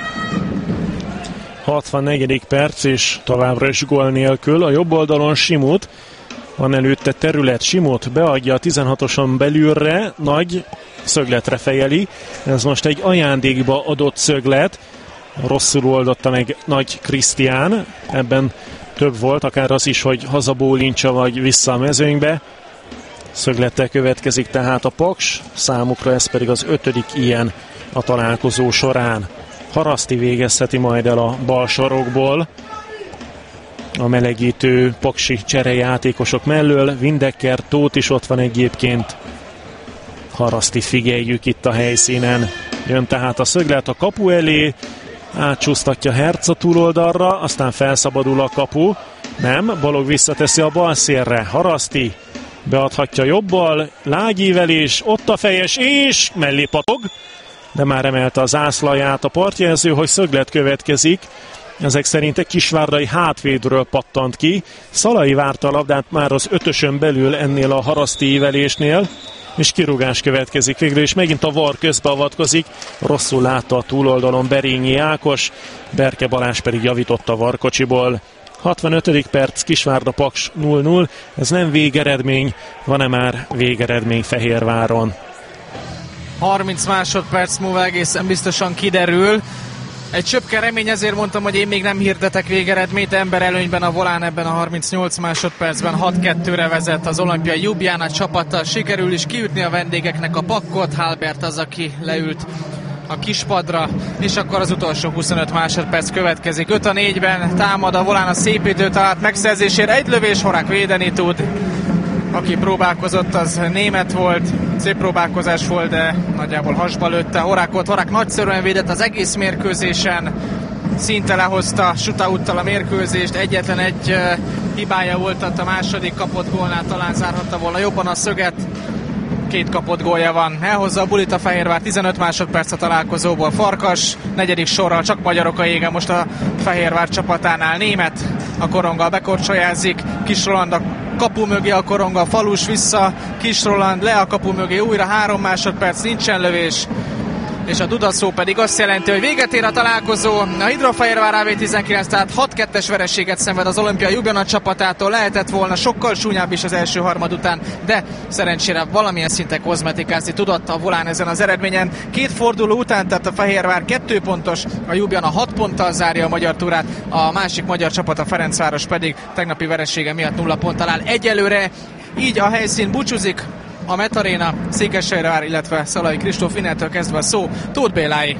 Speaker 1: 64. perc, és továbbra is gól nélkül. A jobb oldalon Simut, van előtte terület, Simut beadja a 16-oson belülre, nagy szögletre fejeli. Ez most egy ajándékba adott szöglet, rosszul oldotta meg Nagy Krisztián, ebben több volt, akár az is, hogy hazabólincsa vagy vissza a mezőnybe. Szöglettel következik tehát a Paks, számukra ez pedig az 5. ilyen a találkozó során. Haraszti végezheti majd el a bal sarokból a melegítő paksi cserejátékosok mellől. Windecker, Tóth is ott van egyébként. Haraszti figyeljük itt a helyszínen. Jön tehát a szöglet a kapu elé, átcsúsztatja Herc a túloldalra, aztán felszabadul a kapu. Nem, Balog visszateszi a bal szélre. Haraszti beadhatja jobbal, lágyívelés, ott a fejes, és mellé patog, de már emelte a zászlaját a partjelző, hogy szöglet következik. Ezek szerint egy kisvárdai hátvédről pattant ki. Szalai várta a labdát már az 5-ösön belül ennél a haraszti ívelésnél, és kirúgás következik végül, és megint a VAR közbeavatkozik. Rosszul látta a túloldalon Berényi Ákos, Berke Balázs pedig javított a VAR kocsiból. 65. perc, Kisvárda Paks 0-0, ez nem végeredmény, van-e már végeredmény Fehérváron?
Speaker 7: 30 másodperc múlva egészen biztosan kiderül. Egy csöpke remény, ezért mondtam, hogy én még nem hirdetek végeredményt. Ember előnyben a Volán ebben a 38 másodpercben 6-2-re vezet az Olimpia Ljubljana csapata. Sikerül is kiütni a vendégeknek a pakkot. Halbert az, aki leült a kispadra, és akkor az utolsó 25 másodperc következik. 5-4-ben támad a Volán a szépítő talált megszerzésére. Egy lövés, Horák védeni tud. Aki próbálkozott, az német volt. Szép próbálkozás volt, de nagyjából hasba lőtte Horákot. Horák nagyszerűen védett az egész mérkőzésen. Szinte lehozta shootouttal a mérkőzést. Egyetlen egy hibája volt, a második kapott gólnál talán zárhatta volna jobban a szöget. 2 kapott gólja van. Elhozza a bulit a Fehérvár, 15 másodperc a találkozóból. Farkas, 4. sorral, csak magyarok a jégen most a Fehérvár csapatánál. Német a koronggal bekorcsolyázik, Kis Roland a kapu mögé, a koronggal, Falus vissza, Kis Roland le a kapu mögé, újra 3 másodperc, nincsen lövés. És a dudaszó pedig azt jelenti, hogy véget ér a találkozó. A Hidrofehérvár AV19, tehát 6-2-es vereséget szenved az Olimpia Ljubljana csapatától. Lehetett volna sokkal súlyább is az első harmad után, de szerencsére valamilyen szinten kozmetikázni tudott a Volán ezen az eredményen. 2 forduló után, tehát a Fehérvár 2 pontos, a Ljubljana 6 ponttal zárja a magyar túrát, a másik magyar csapat, a Ferencváros pedig tegnapi veresége miatt 0 ponttal áll egyelőre. Így a helyszín búcsúzik. A Metaréna, Székesfehérvár, illetve Szalai Kristóf, innentől kezdve a szó Tóth Bélái.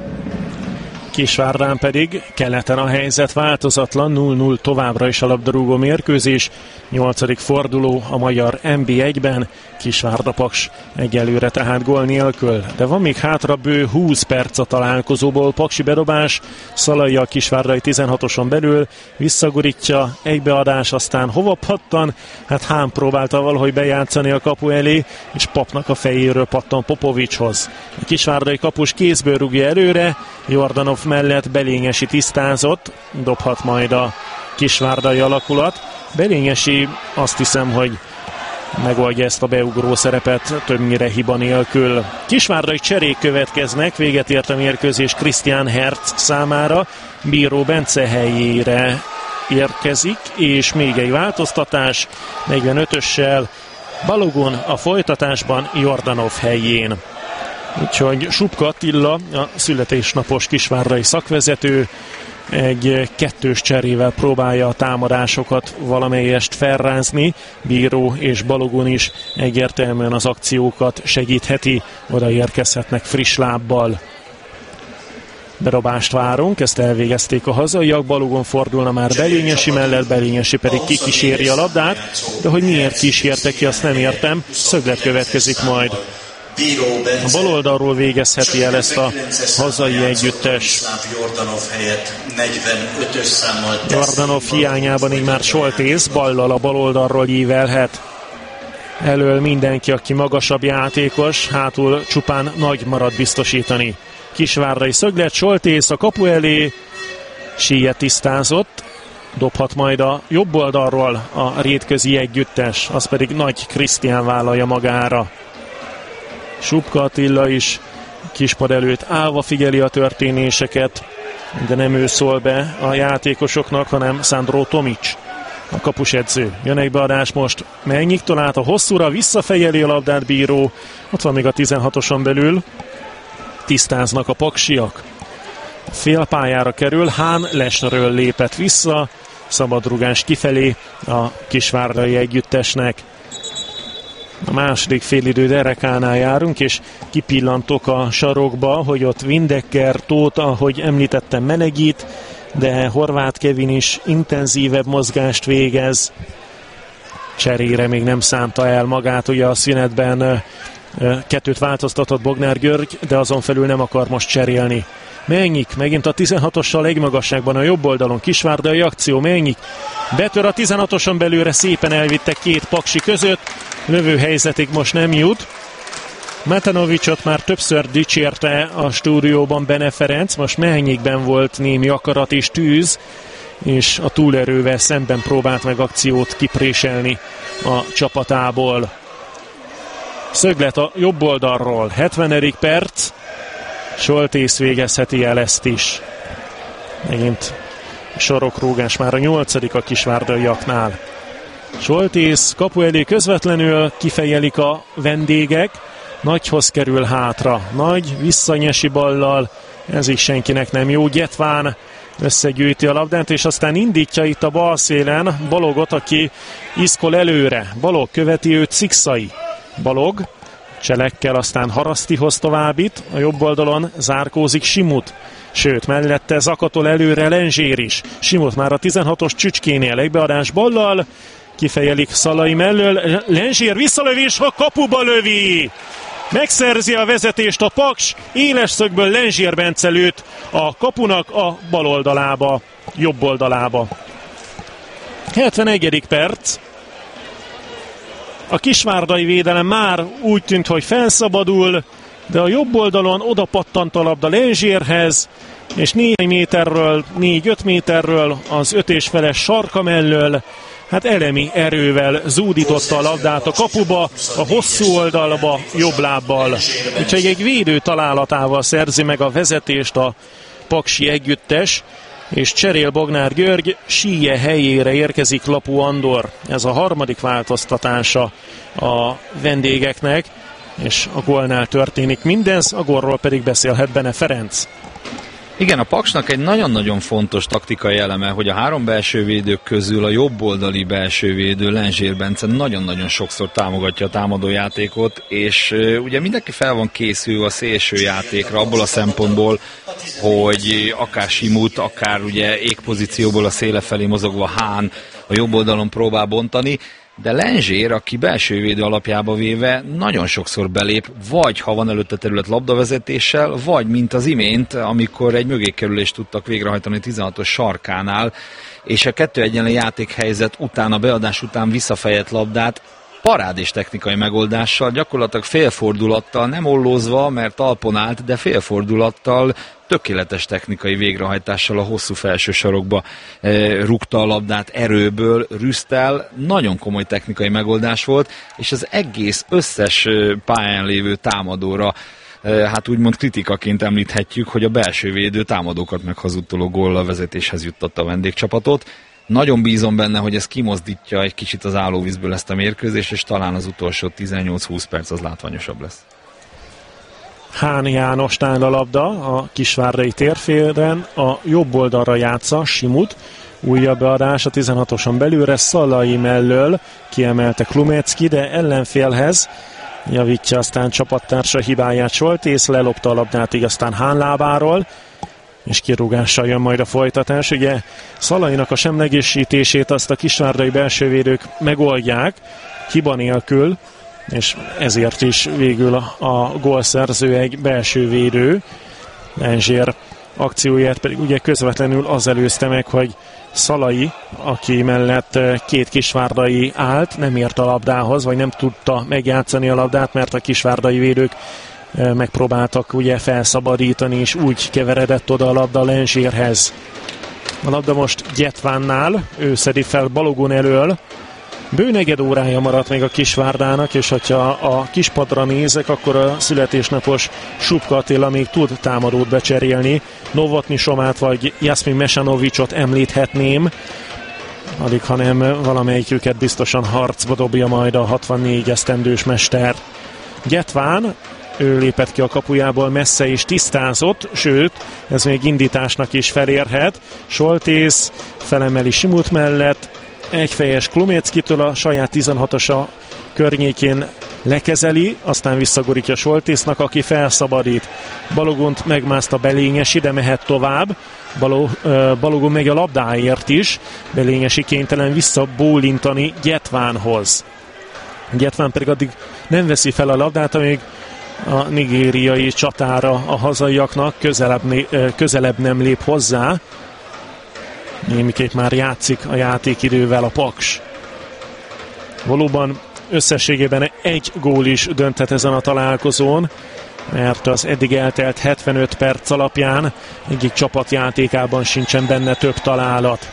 Speaker 1: Kisvárdán pedig keleten a helyzet változatlan, 0-0 továbbra is a labdarúgó mérkőzés. 8. forduló a magyar NB1-ben, Kisvárda Paks egyelőre tehát gól nélkül. De van még hátra bő 20 perc a találkozóból, paksi bedobás, Szalai a kisvárdai 16-oson belül, visszagurítja, egybeadás, aztán hova pattan? Hát Hán próbálta valahogy bejátszani a kapu elé, és Papnak a fejéről pattan Popovicshoz. A kisvárdai kapus kézből rúgja előre, Jordanov mellett Belényesi tisztázott, dobhat majd a kisvárdai alakulat. Belényesi azt hiszem, hogy megoldja ezt a beugró szerepet többnyire hiba nélkül. Kisvárdai cserék következnek, véget ért a mérkőzés Christian Herz számára, Bíró Bence helyére érkezik, és még egy változtatás, 45-össel Balogun a folytatásban Jordanov helyén. Úgyhogy Subka Attila, a születésnapos kisvárdai szakvezető, egy 2-ös cserével próbálja a támadásokat valamelyest felrázni. Bíró és Balogun is egyértelműen az akciókat segítheti, odaérkezhetnek friss lábbal. Berobást várunk, ezt elvégezték a hazaiak, Balogun fordulna már Belényesi mellett, Belényesi pedig kikíséri a labdát, de hogy miért kísérte ki, azt nem értem, szöglet következik majd. A bal oldalról végezheti el ezt a hazai együttes. Jordanov hiányában így már Soltész ballal a bal oldalról ívelhet. Elől mindenki, aki magasabb játékos, hátul csupán nagy marad biztosítani. Kisvárdai szöglet, Soltész a kapu elé, síje tisztázott, dobhat majd a jobb oldalról a rétközi együttes, az pedig Nagy Krisztián vállalja magára. Subka Attila is kispad előtt állva figyeli a történéseket, de nem ő szól be a játékosoknak, hanem Sandro Tomic, a kapusedző. Jön egy beadás most Melnyiktől át a hosszúra, visszafejeli a labdát bíró, ott van még a 16-oson belül, tisztáznak a paksiak. Félpályára kerül, Hán Lesről lépett vissza, szabadrugás kifelé a kisvárdai együttesnek. A második félidő derekánál járunk, és kipillantok a sarokba, hogy ott Windecker, Tóth, ahogy említettem, melegít, de Horváth Kevin is intenzívebb mozgást végez. Cserére még nem szánta el magát, ugye a szünetben kettőt változtatott Bognár György, de azon felül nem akar most cserélni. Melnyik megint a 16-ossal egy magasságban a jobb oldalon, kisvárdai akció, Melnyik betör a 16-oson belőle, szépen elvitte két paksi között, lövő helyzetig most nem jut. Matanovicsot már többször dicsérte a stúdióban Bene Ferenc, most Melnyikben volt némi akarat és tűz, és a túlerővel szemben próbált meg akciót kipréselni a csapatából. Szöglet a jobb oldalról, 70. perc, Soltész végezheti el ezt is. Megint sorokrúgás, már a 8. a kisvárdaiaknál. Soltész kapu elé közvetlenül, kifejelik a vendégek, Nagyhoz kerül hátra, Nagy visszanyesi ballal, ez is senkinek nem jó. Gyetván összegyűjti a labdát, és aztán indítja itt a bal szélen Balogot, aki iszkol előre. Balog követi őt Szikszai. Balog cselekkel, aztán Harasztihoz továbbít, a jobb oldalon zárkózik Simut. Sőt, mellette zakatol előre Lenzsér is. Simut már a 16-os csücskénél, egybeadás ballal, kifejelik Szalai mellől, Lenzsér visszalövés, a kapuba lövi! Megszerzi a vezetést a Paks, éles szögből Lenzsér Bence lőtt a kapunak a bal oldalába, jobb oldalába. 71. perc. A kisvárdai védelem már úgy tűnt, hogy felszabadul, de a jobb oldalon oda pattant a labda Lenzsérhez, és 4-5 méterről az 5,5-es sarka mellől, hát elemi erővel zúdította a labdát a kapuba, a hosszú oldalba, jobb lábbal. Úgyhogy egy védő találatával szerzi meg a vezetést a paksi együttes, és cserél Bognár György, síje helyére érkezik Lapú Andor. Ez a harmadik változtatása a vendégeknek, és a gólnál történik mindez, a gólról pedig beszélhet Bene Ferenc.
Speaker 8: Igen, a Paksnak egy nagyon-nagyon fontos taktikai eleme, hogy a három belsővédők közül a jobboldali belsővédő Lenzsér Bence nagyon-nagyon sokszor támogatja a támadójátékot, és ugye mindenki fel van készülve a szélső játékra abból a szempontból, hogy akár Simut, akár ugye égpozícióból a széle felé mozogva Hán a jobb oldalon próbál bontani, de Lenzsér, aki belsővédő alapjába véve nagyon sokszor belép, vagy ha van előtte terület labdavezetéssel, vagy mint az imént, amikor egy mögékerülést tudtak végrehajtani 16-os sarkánál, és a 2-1 játékhelyzet után, a beadás után visszafejett labdát parádés technikai megoldással, gyakorlatilag félfordulattal, nem ollózva, mert talpon állt, de félfordulattal, tökéletes technikai végrehajtással a hosszú felső sarokba rúgta a labdát erőből, Rüsztel, nagyon komoly technikai megoldás volt, és az egész összes pályán lévő támadóra hát úgymond kritikaként említhetjük, hogy a belső védő támadókat meghazudtoló góllal vezetéshez juttatta a vendégcsapatot. Nagyon bízom benne, hogy ez kimozdítja egy kicsit az állóvízből ezt a mérkőzést, és talán az utolsó 18-20 perc az látványosabb lesz.
Speaker 1: Hán Jánosnál a labda a kisvárdai térfélen, a jobb oldalra játsza Simut, újabb beadás a 16-oson belülre, Szalai mellől kiemelte Klumecki, de ellenfélhez javítja aztán csapattársa hibáját Soltész, lelopta a labdát így aztán Hán lábáról, és kirúgással jön majd a folytatás. Ugye Szalainak a semlegesítését azt a kisvárdai belsővédők megoldják, hiba nélkül, és ezért is végül a gólszerző egy belső védő. Lenzsér akcióját pedig ugye közvetlenül az előzte meg, hogy Szalai, aki mellett két kisvárdai állt, nem ért a labdához, vagy nem tudta megjátszani a labdát, mert a kisvárdai védők megpróbáltak ugye felszabadítani, és úgy keveredett oda a labda Lenzsérhez. A labda most Gyetvánnál, ő szedi fel Balogun elől, Bőnegyed órája maradt még a Kisvárdának, és hogyha a kispadra nézek, akkor a születésnapos Subka Attila még tud támadót becserélni. Novotny Somát vagy Jasmin Mesanovicsot említhetném, alig hanem valamelyiküket biztosan harcba dobja majd a 64 esztendős mester. Gyetván, ő lépett ki a kapujából, messze is tisztázott, sőt, ez még indításnak is felérhet. Soltész felemeli Simut mellett, egyfejes Klumeckitől a saját 16-osa környékén lekezeli, aztán visszagorítja Soltésznak, aki felszabadít. Balogont megmászta Belényesi, de mehet tovább. Balogun megy a labdáért is, Belényesi kénytelen visszabólintani Gyetvánhoz. Gyetván pedig addig nem veszi fel a labdát, amíg a nigériai csatára a hazaiaknak közelebb nem lép hozzá. Némiképp már játszik a játékidővel a Paks. Valóban összességében egy gól is dönthet ezen a találkozón, mert az eddig eltelt 75 perc alapján egyik csapat játékában sincsen benne több találat.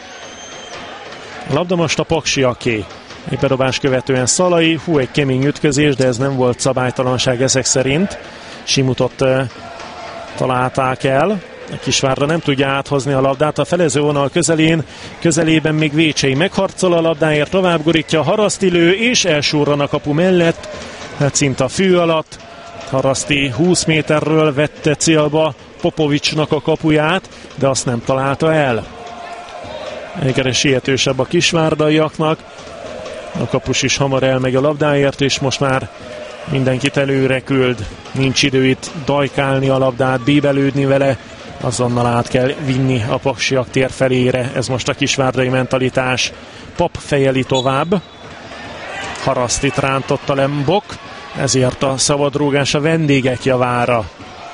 Speaker 1: A labda most a Paksiaké. Egy bedobás követően Szalai, egy kemény ütközés, de ez nem volt szabálytalanság ezek szerint. Simutot találták el. A Kisvárda nem tudja áthozni a labdát a felező vonal közelében még Vécsei megharcol a labdáért, tovább gurítja Haraszti lő, és elsúrran a kapu mellett, hát szinte a fű alatt. Haraszti 20 méterről vette célba Popovicsnak a kapuját, de azt nem találta el. Egyre sietősebb a kisvárdaiaknak. A kapus is hamar elmegy a labdáért, és most már mindenkit előre küld. Nincs idő itt dajkálni a labdát, bíbelődni vele, azonnal át kell vinni a paksiak tér felére. Ez most a kisvárdai mentalitás. Pap fejeli tovább. Harasztit rántotta Lembok, ezért a szabadrúgás a vendégek javára.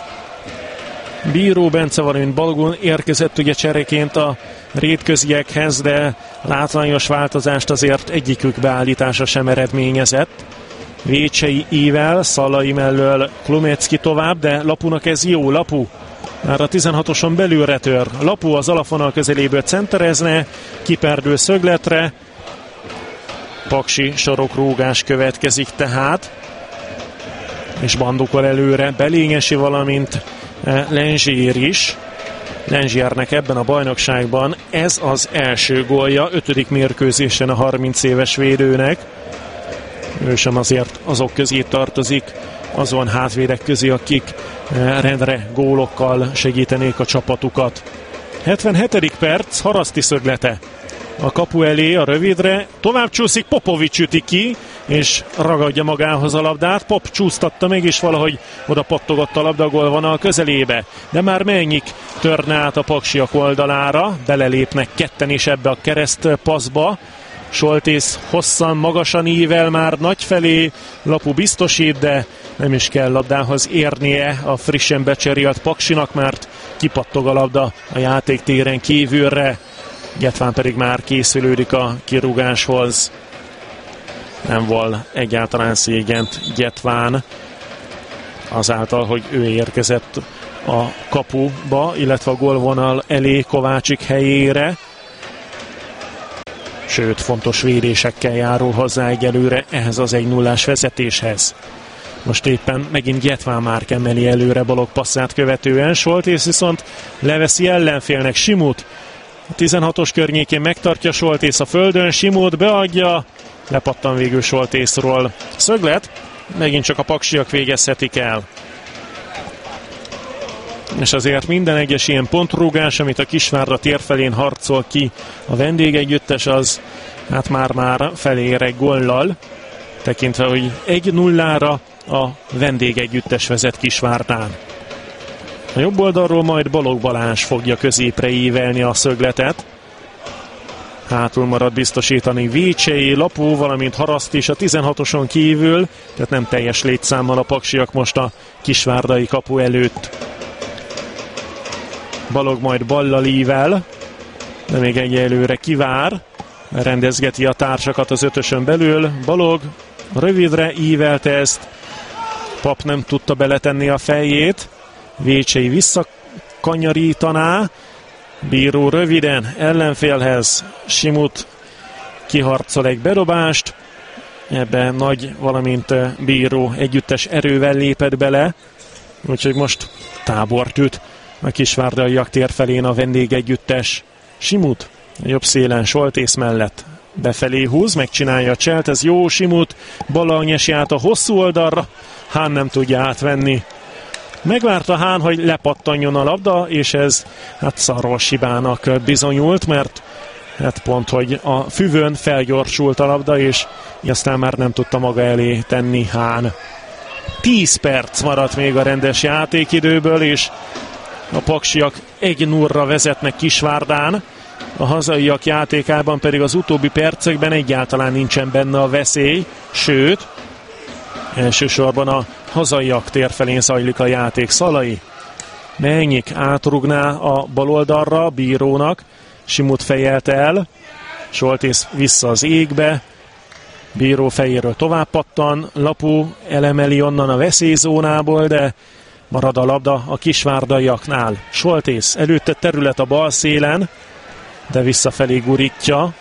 Speaker 1: Bíró Bence, valamint Balogun érkezett ugye csereként a rétköziekhez, de látványos változást azért egyikük beállítása sem eredményezett. Vécsei ível, Szalai mellől Klumecki tovább, de Lapunak ez jó. Lapu már a 16-oson belülre tör. Lapu az alapvonal közeléből centerezne, kiperdül szögletre. Paksi sarokrúgás következik tehát, és bandukol előre Belényesi, valamint Lenzsér is. Lenzsérnek ebben a bajnokságban ez az első gólja, 5. mérkőzésen a 30 éves védőnek. Ő sem azért azok közé tartozik, azon hátvédek közé, akik rendre gólokkal segítenék a csapatukat. 77. perc, Haraszti szöglete a kapu elé, a rövidre, tovább csúszik, Popovics üti ki, és ragadja magához a labdát. Pop csúsztatta meg, és valahogy oda pattogott a labda a gólvonal közelébe. De már mennyik törne át a paksiak oldalára, belelépnek ketten is ebbe a keresztpasszba. Soltész hosszan, magasan ível már nagy felé, Lapu biztosít, de nem is kell labdához érnie a frissen becserélt Paksinak, mert kipattog a labda a játéktéren kívülre. Gyetván pedig már készülődik a kirúgáshoz. Nem volt egyáltalán szégyent Gyetván azáltal, hogy ő érkezett a kapuba, illetve a gólvonal elé Kovácsik helyére. Sőt, fontos védésekkel járul hozzá egyelőre ehhez az 1-0-ás vezetéshez. Most éppen megint Gyetván már emeli előre Balog passzát követően. Soltész viszont leveszi ellenfélnek Simut. A 16-os környékén megtartja Soltész a földön, Simut beadja, lepattan végül Soltészról. Szöglet, megint csak a paksiak végezhetik el. És azért minden egyes ilyen pontrúgás, amit a Kisvárda tér felén harcol ki a vendégegyüttes, az hát már felér egy góllal, tekintve, hogy 1-0-ra a vendégegyüttes vezet Kisvárdán. A jobb oldalról majd Balog Balázs fogja középre ívelni a szögletet. Hátul marad biztosítani Vécsei, Lapó, valamint Haraszt is a 16-oson kívül, tehát nem teljes létszámmal a paksiak most a kisvárdai kapu előtt. Balog majd ballal ível, de még egyelőre kivár, rendezgeti a társakat az 5-ösön belül. Balog rövidre ívelte ezt, Pap nem tudta beletenni a fejét, Vécsei visszakanyarítaná, Bíró röviden ellenfélhez, Simut kiharcol egy bedobást, ebben Nagy, valamint Bíró együttes erővel lépett bele, úgyhogy most tábort üt a kisvárdaiak tér felén a vendégegyüttes. Simut a jobb szélen Soltész mellett befelé húz, megcsinálja a cselt, ez jó, Simut ballal nyesi át a hosszú oldalra, Hán nem tudja átvenni. Megvárta Hán, hogy lepattanjon a labda, és ez hát szarvas hibának bizonyult, mert hát pont, hogy a füvön felgyorsult a labda, és aztán már nem tudta maga elé tenni Hán. 10 perc maradt még a rendes játékidőből, és a paksiak 1-0-ra vezetnek Kisvárdán. A hazaiak játékában pedig az utóbbi percekben egyáltalán nincsen benne a veszély, sőt, elsősorban a hazaiak tér felén zajlik a játék. Szalai Melnyik átrugná a baloldalra Bírónak, Simut fejelt el, Soltész vissza az égbe, Bíró fejéről tovább pattan, Lapu elemeli onnan a veszélyzónából, de marad a labda a kisvárdaiaknál. Soltész előtte terület a bal szélen, de visszafelé gurítja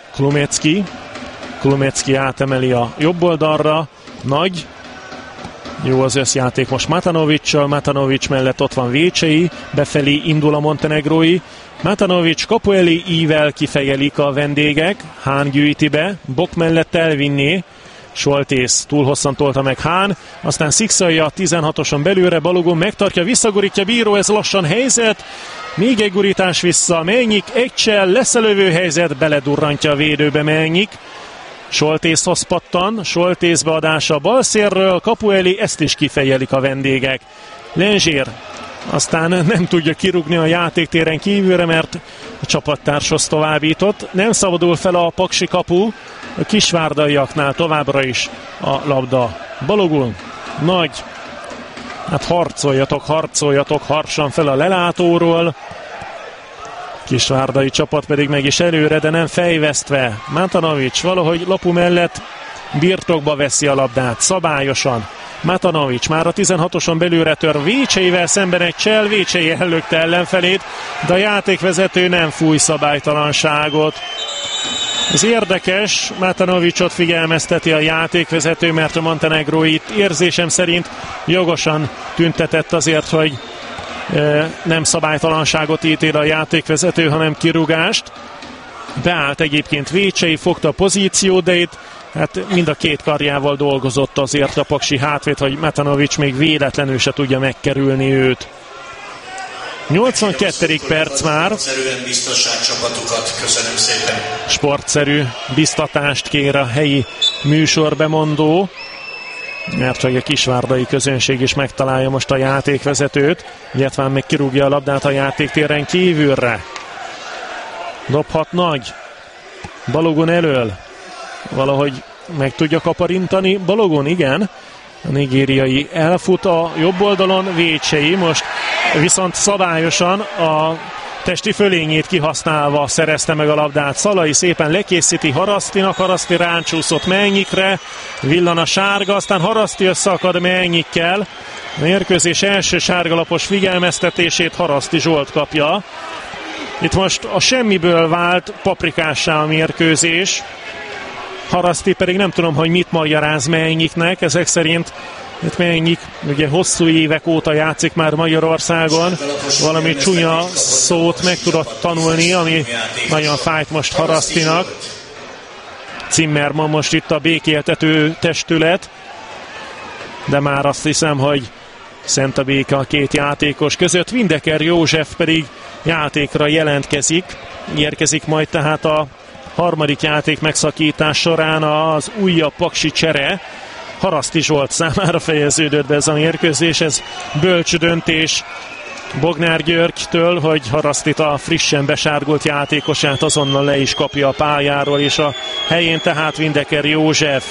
Speaker 1: Klumecki átemeli a jobb oldalra, Nagy, jó az összjáték most Matanovics-sal, Matanovics mellett ott van Vécsei, befelé indul a montenegrói, Matanovics kapu elé ível kifejelik a vendégek, Hán gyűjti be, Bok mellett elvinné, Soltész túl hosszan tolta meg Hán, aztán szikszalja a 16-oson belőle, Balogun megtartja, visszagurítja Bíró, ez lassan helyzet, még egy gurítás vissza, Melnyik, egy csel, lesz a lövő helyzet, beledurrantja a védőbe Melnyik, Soltészhoz pattan, Soltész beadása a bal szélről, kapu elé, ezt is kifejelik a vendégek. Lenzsér aztán nem tudja kirúgni a játéktéren kívülre, mert a csapattárshoz továbbított. Nem szabadul fel a paksi kapu, a kisvárdaiaknál továbbra is a labda. Balogun, Nagy, hát harcoljatok harsan fel a lelátóról. Kisvárdai csapat pedig meg is előre, de nem fejvesztve. Matanovics valahogy Lapu mellett birtokba veszi a labdát, szabályosan. Matanovics már a 16-oson belőle tör, Vécseivel szemben egy csel, Vécsei ellökte ellenfelét, de a játékvezető nem fúj szabálytalanságot. Ez érdekes, Matanovicsot figyelmezteti a játékvezető, mert a montenegrói itt érzésem szerint jogosan tüntetett azért, hogy nem szabálytalanságot ítél a játékvezető, hanem kirúgást. Beállt egyébként Vécsei, fogta a pozíciót, de itt hát mind a két karjával dolgozott azért a paksi hátvéd, hogy Matanovics még véletlenül se tudja megkerülni őt. 82. perc már.
Speaker 9: Köszönöm szépen.
Speaker 1: Sportszerű biztatást kér a helyi műsorbemondó, mert hogy a kisvárdai közönség is megtalálja most a játékvezetőt. Gyetván meg kirúgja a labdát a játéktéren kívülre. Dobhat Nagy. Balogun elől. Valahogy meg tudja kaparintani. Balogun, igen. A nigériai elfut a jobb oldalon, Vécsei most viszont szabályosan a testi fölényét kihasználva szerezte meg a labdát. Szalai szépen lekészíti Harasztinak, Haraszti ráncsúszott Melnyikre, villan a sárga, aztán Haraszti összeakad Melnyikkel. A mérkőzés első sárgalapos figyelmeztetését Haraszti Zsolt kapja. Itt most a semmiből vált paprikássá a mérkőzés. Haraszti pedig nem tudom, hogy mit magyaráz Melnyiknek, ezek szerint itt Melnyik ugye hosszú évek óta játszik már Magyarországon, valami csúnya szót meg tudott tanulni, ami nagyon fájt most Harasztinak. Zimmermann most itt a békéltető testület, de már azt hiszem, hogy szent a béke a két játékos között. Windecker József pedig játékra jelentkezik, érkezik majd tehát a harmadik játék megszakítás során az újabb paksi csere. Haraszti Zsolt számára fejeződött be ez a mérkőzés, ez bölcs döntés Bognár Györgytől, hogy Harasztit, a frissen besárgult játékosát azonnal le is kapja a pályáról, és a helyén tehát Windecker József.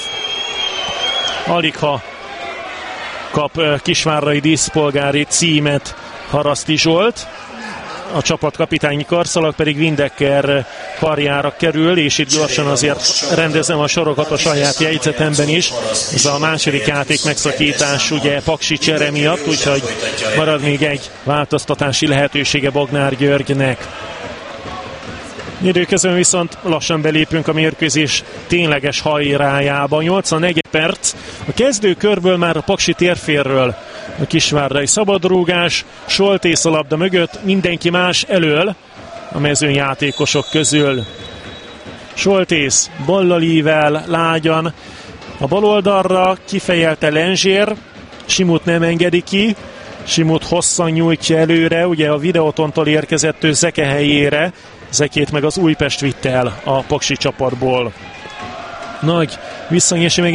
Speaker 1: Aligha kap kisvárrai díszpolgári címet Haraszti Zsolt, a csapatkapitányi karszalag pedig Windecker karjára kerül, és itt gyorsan azért rendezem a sorokat a saját jegyzetemben is. Ez a második játék megszakítás ugye paksi csere miatt, úgyhogy marad még egy változtatási lehetősége Bognár Györgynek. Időközben viszont lassan belépünk a mérkőzés tényleges hajrájába. 84 perc. A kezdőkörből már a Paksi térférről a kisvárdai szabadrúgás. Soltész a labda mögött, mindenki más elől a mezőnyjátékosok közül. Soltész ballal ível lágyan a bal oldalra, kifejelte Lenzsér, Simut nem engedi ki, Simut hosszan nyújtja előre, ugye a Videótontól érkezett ő Zeke helyére, Zekét meg az Újpest vitte el a Paksi csapatból. Nagy visszanyési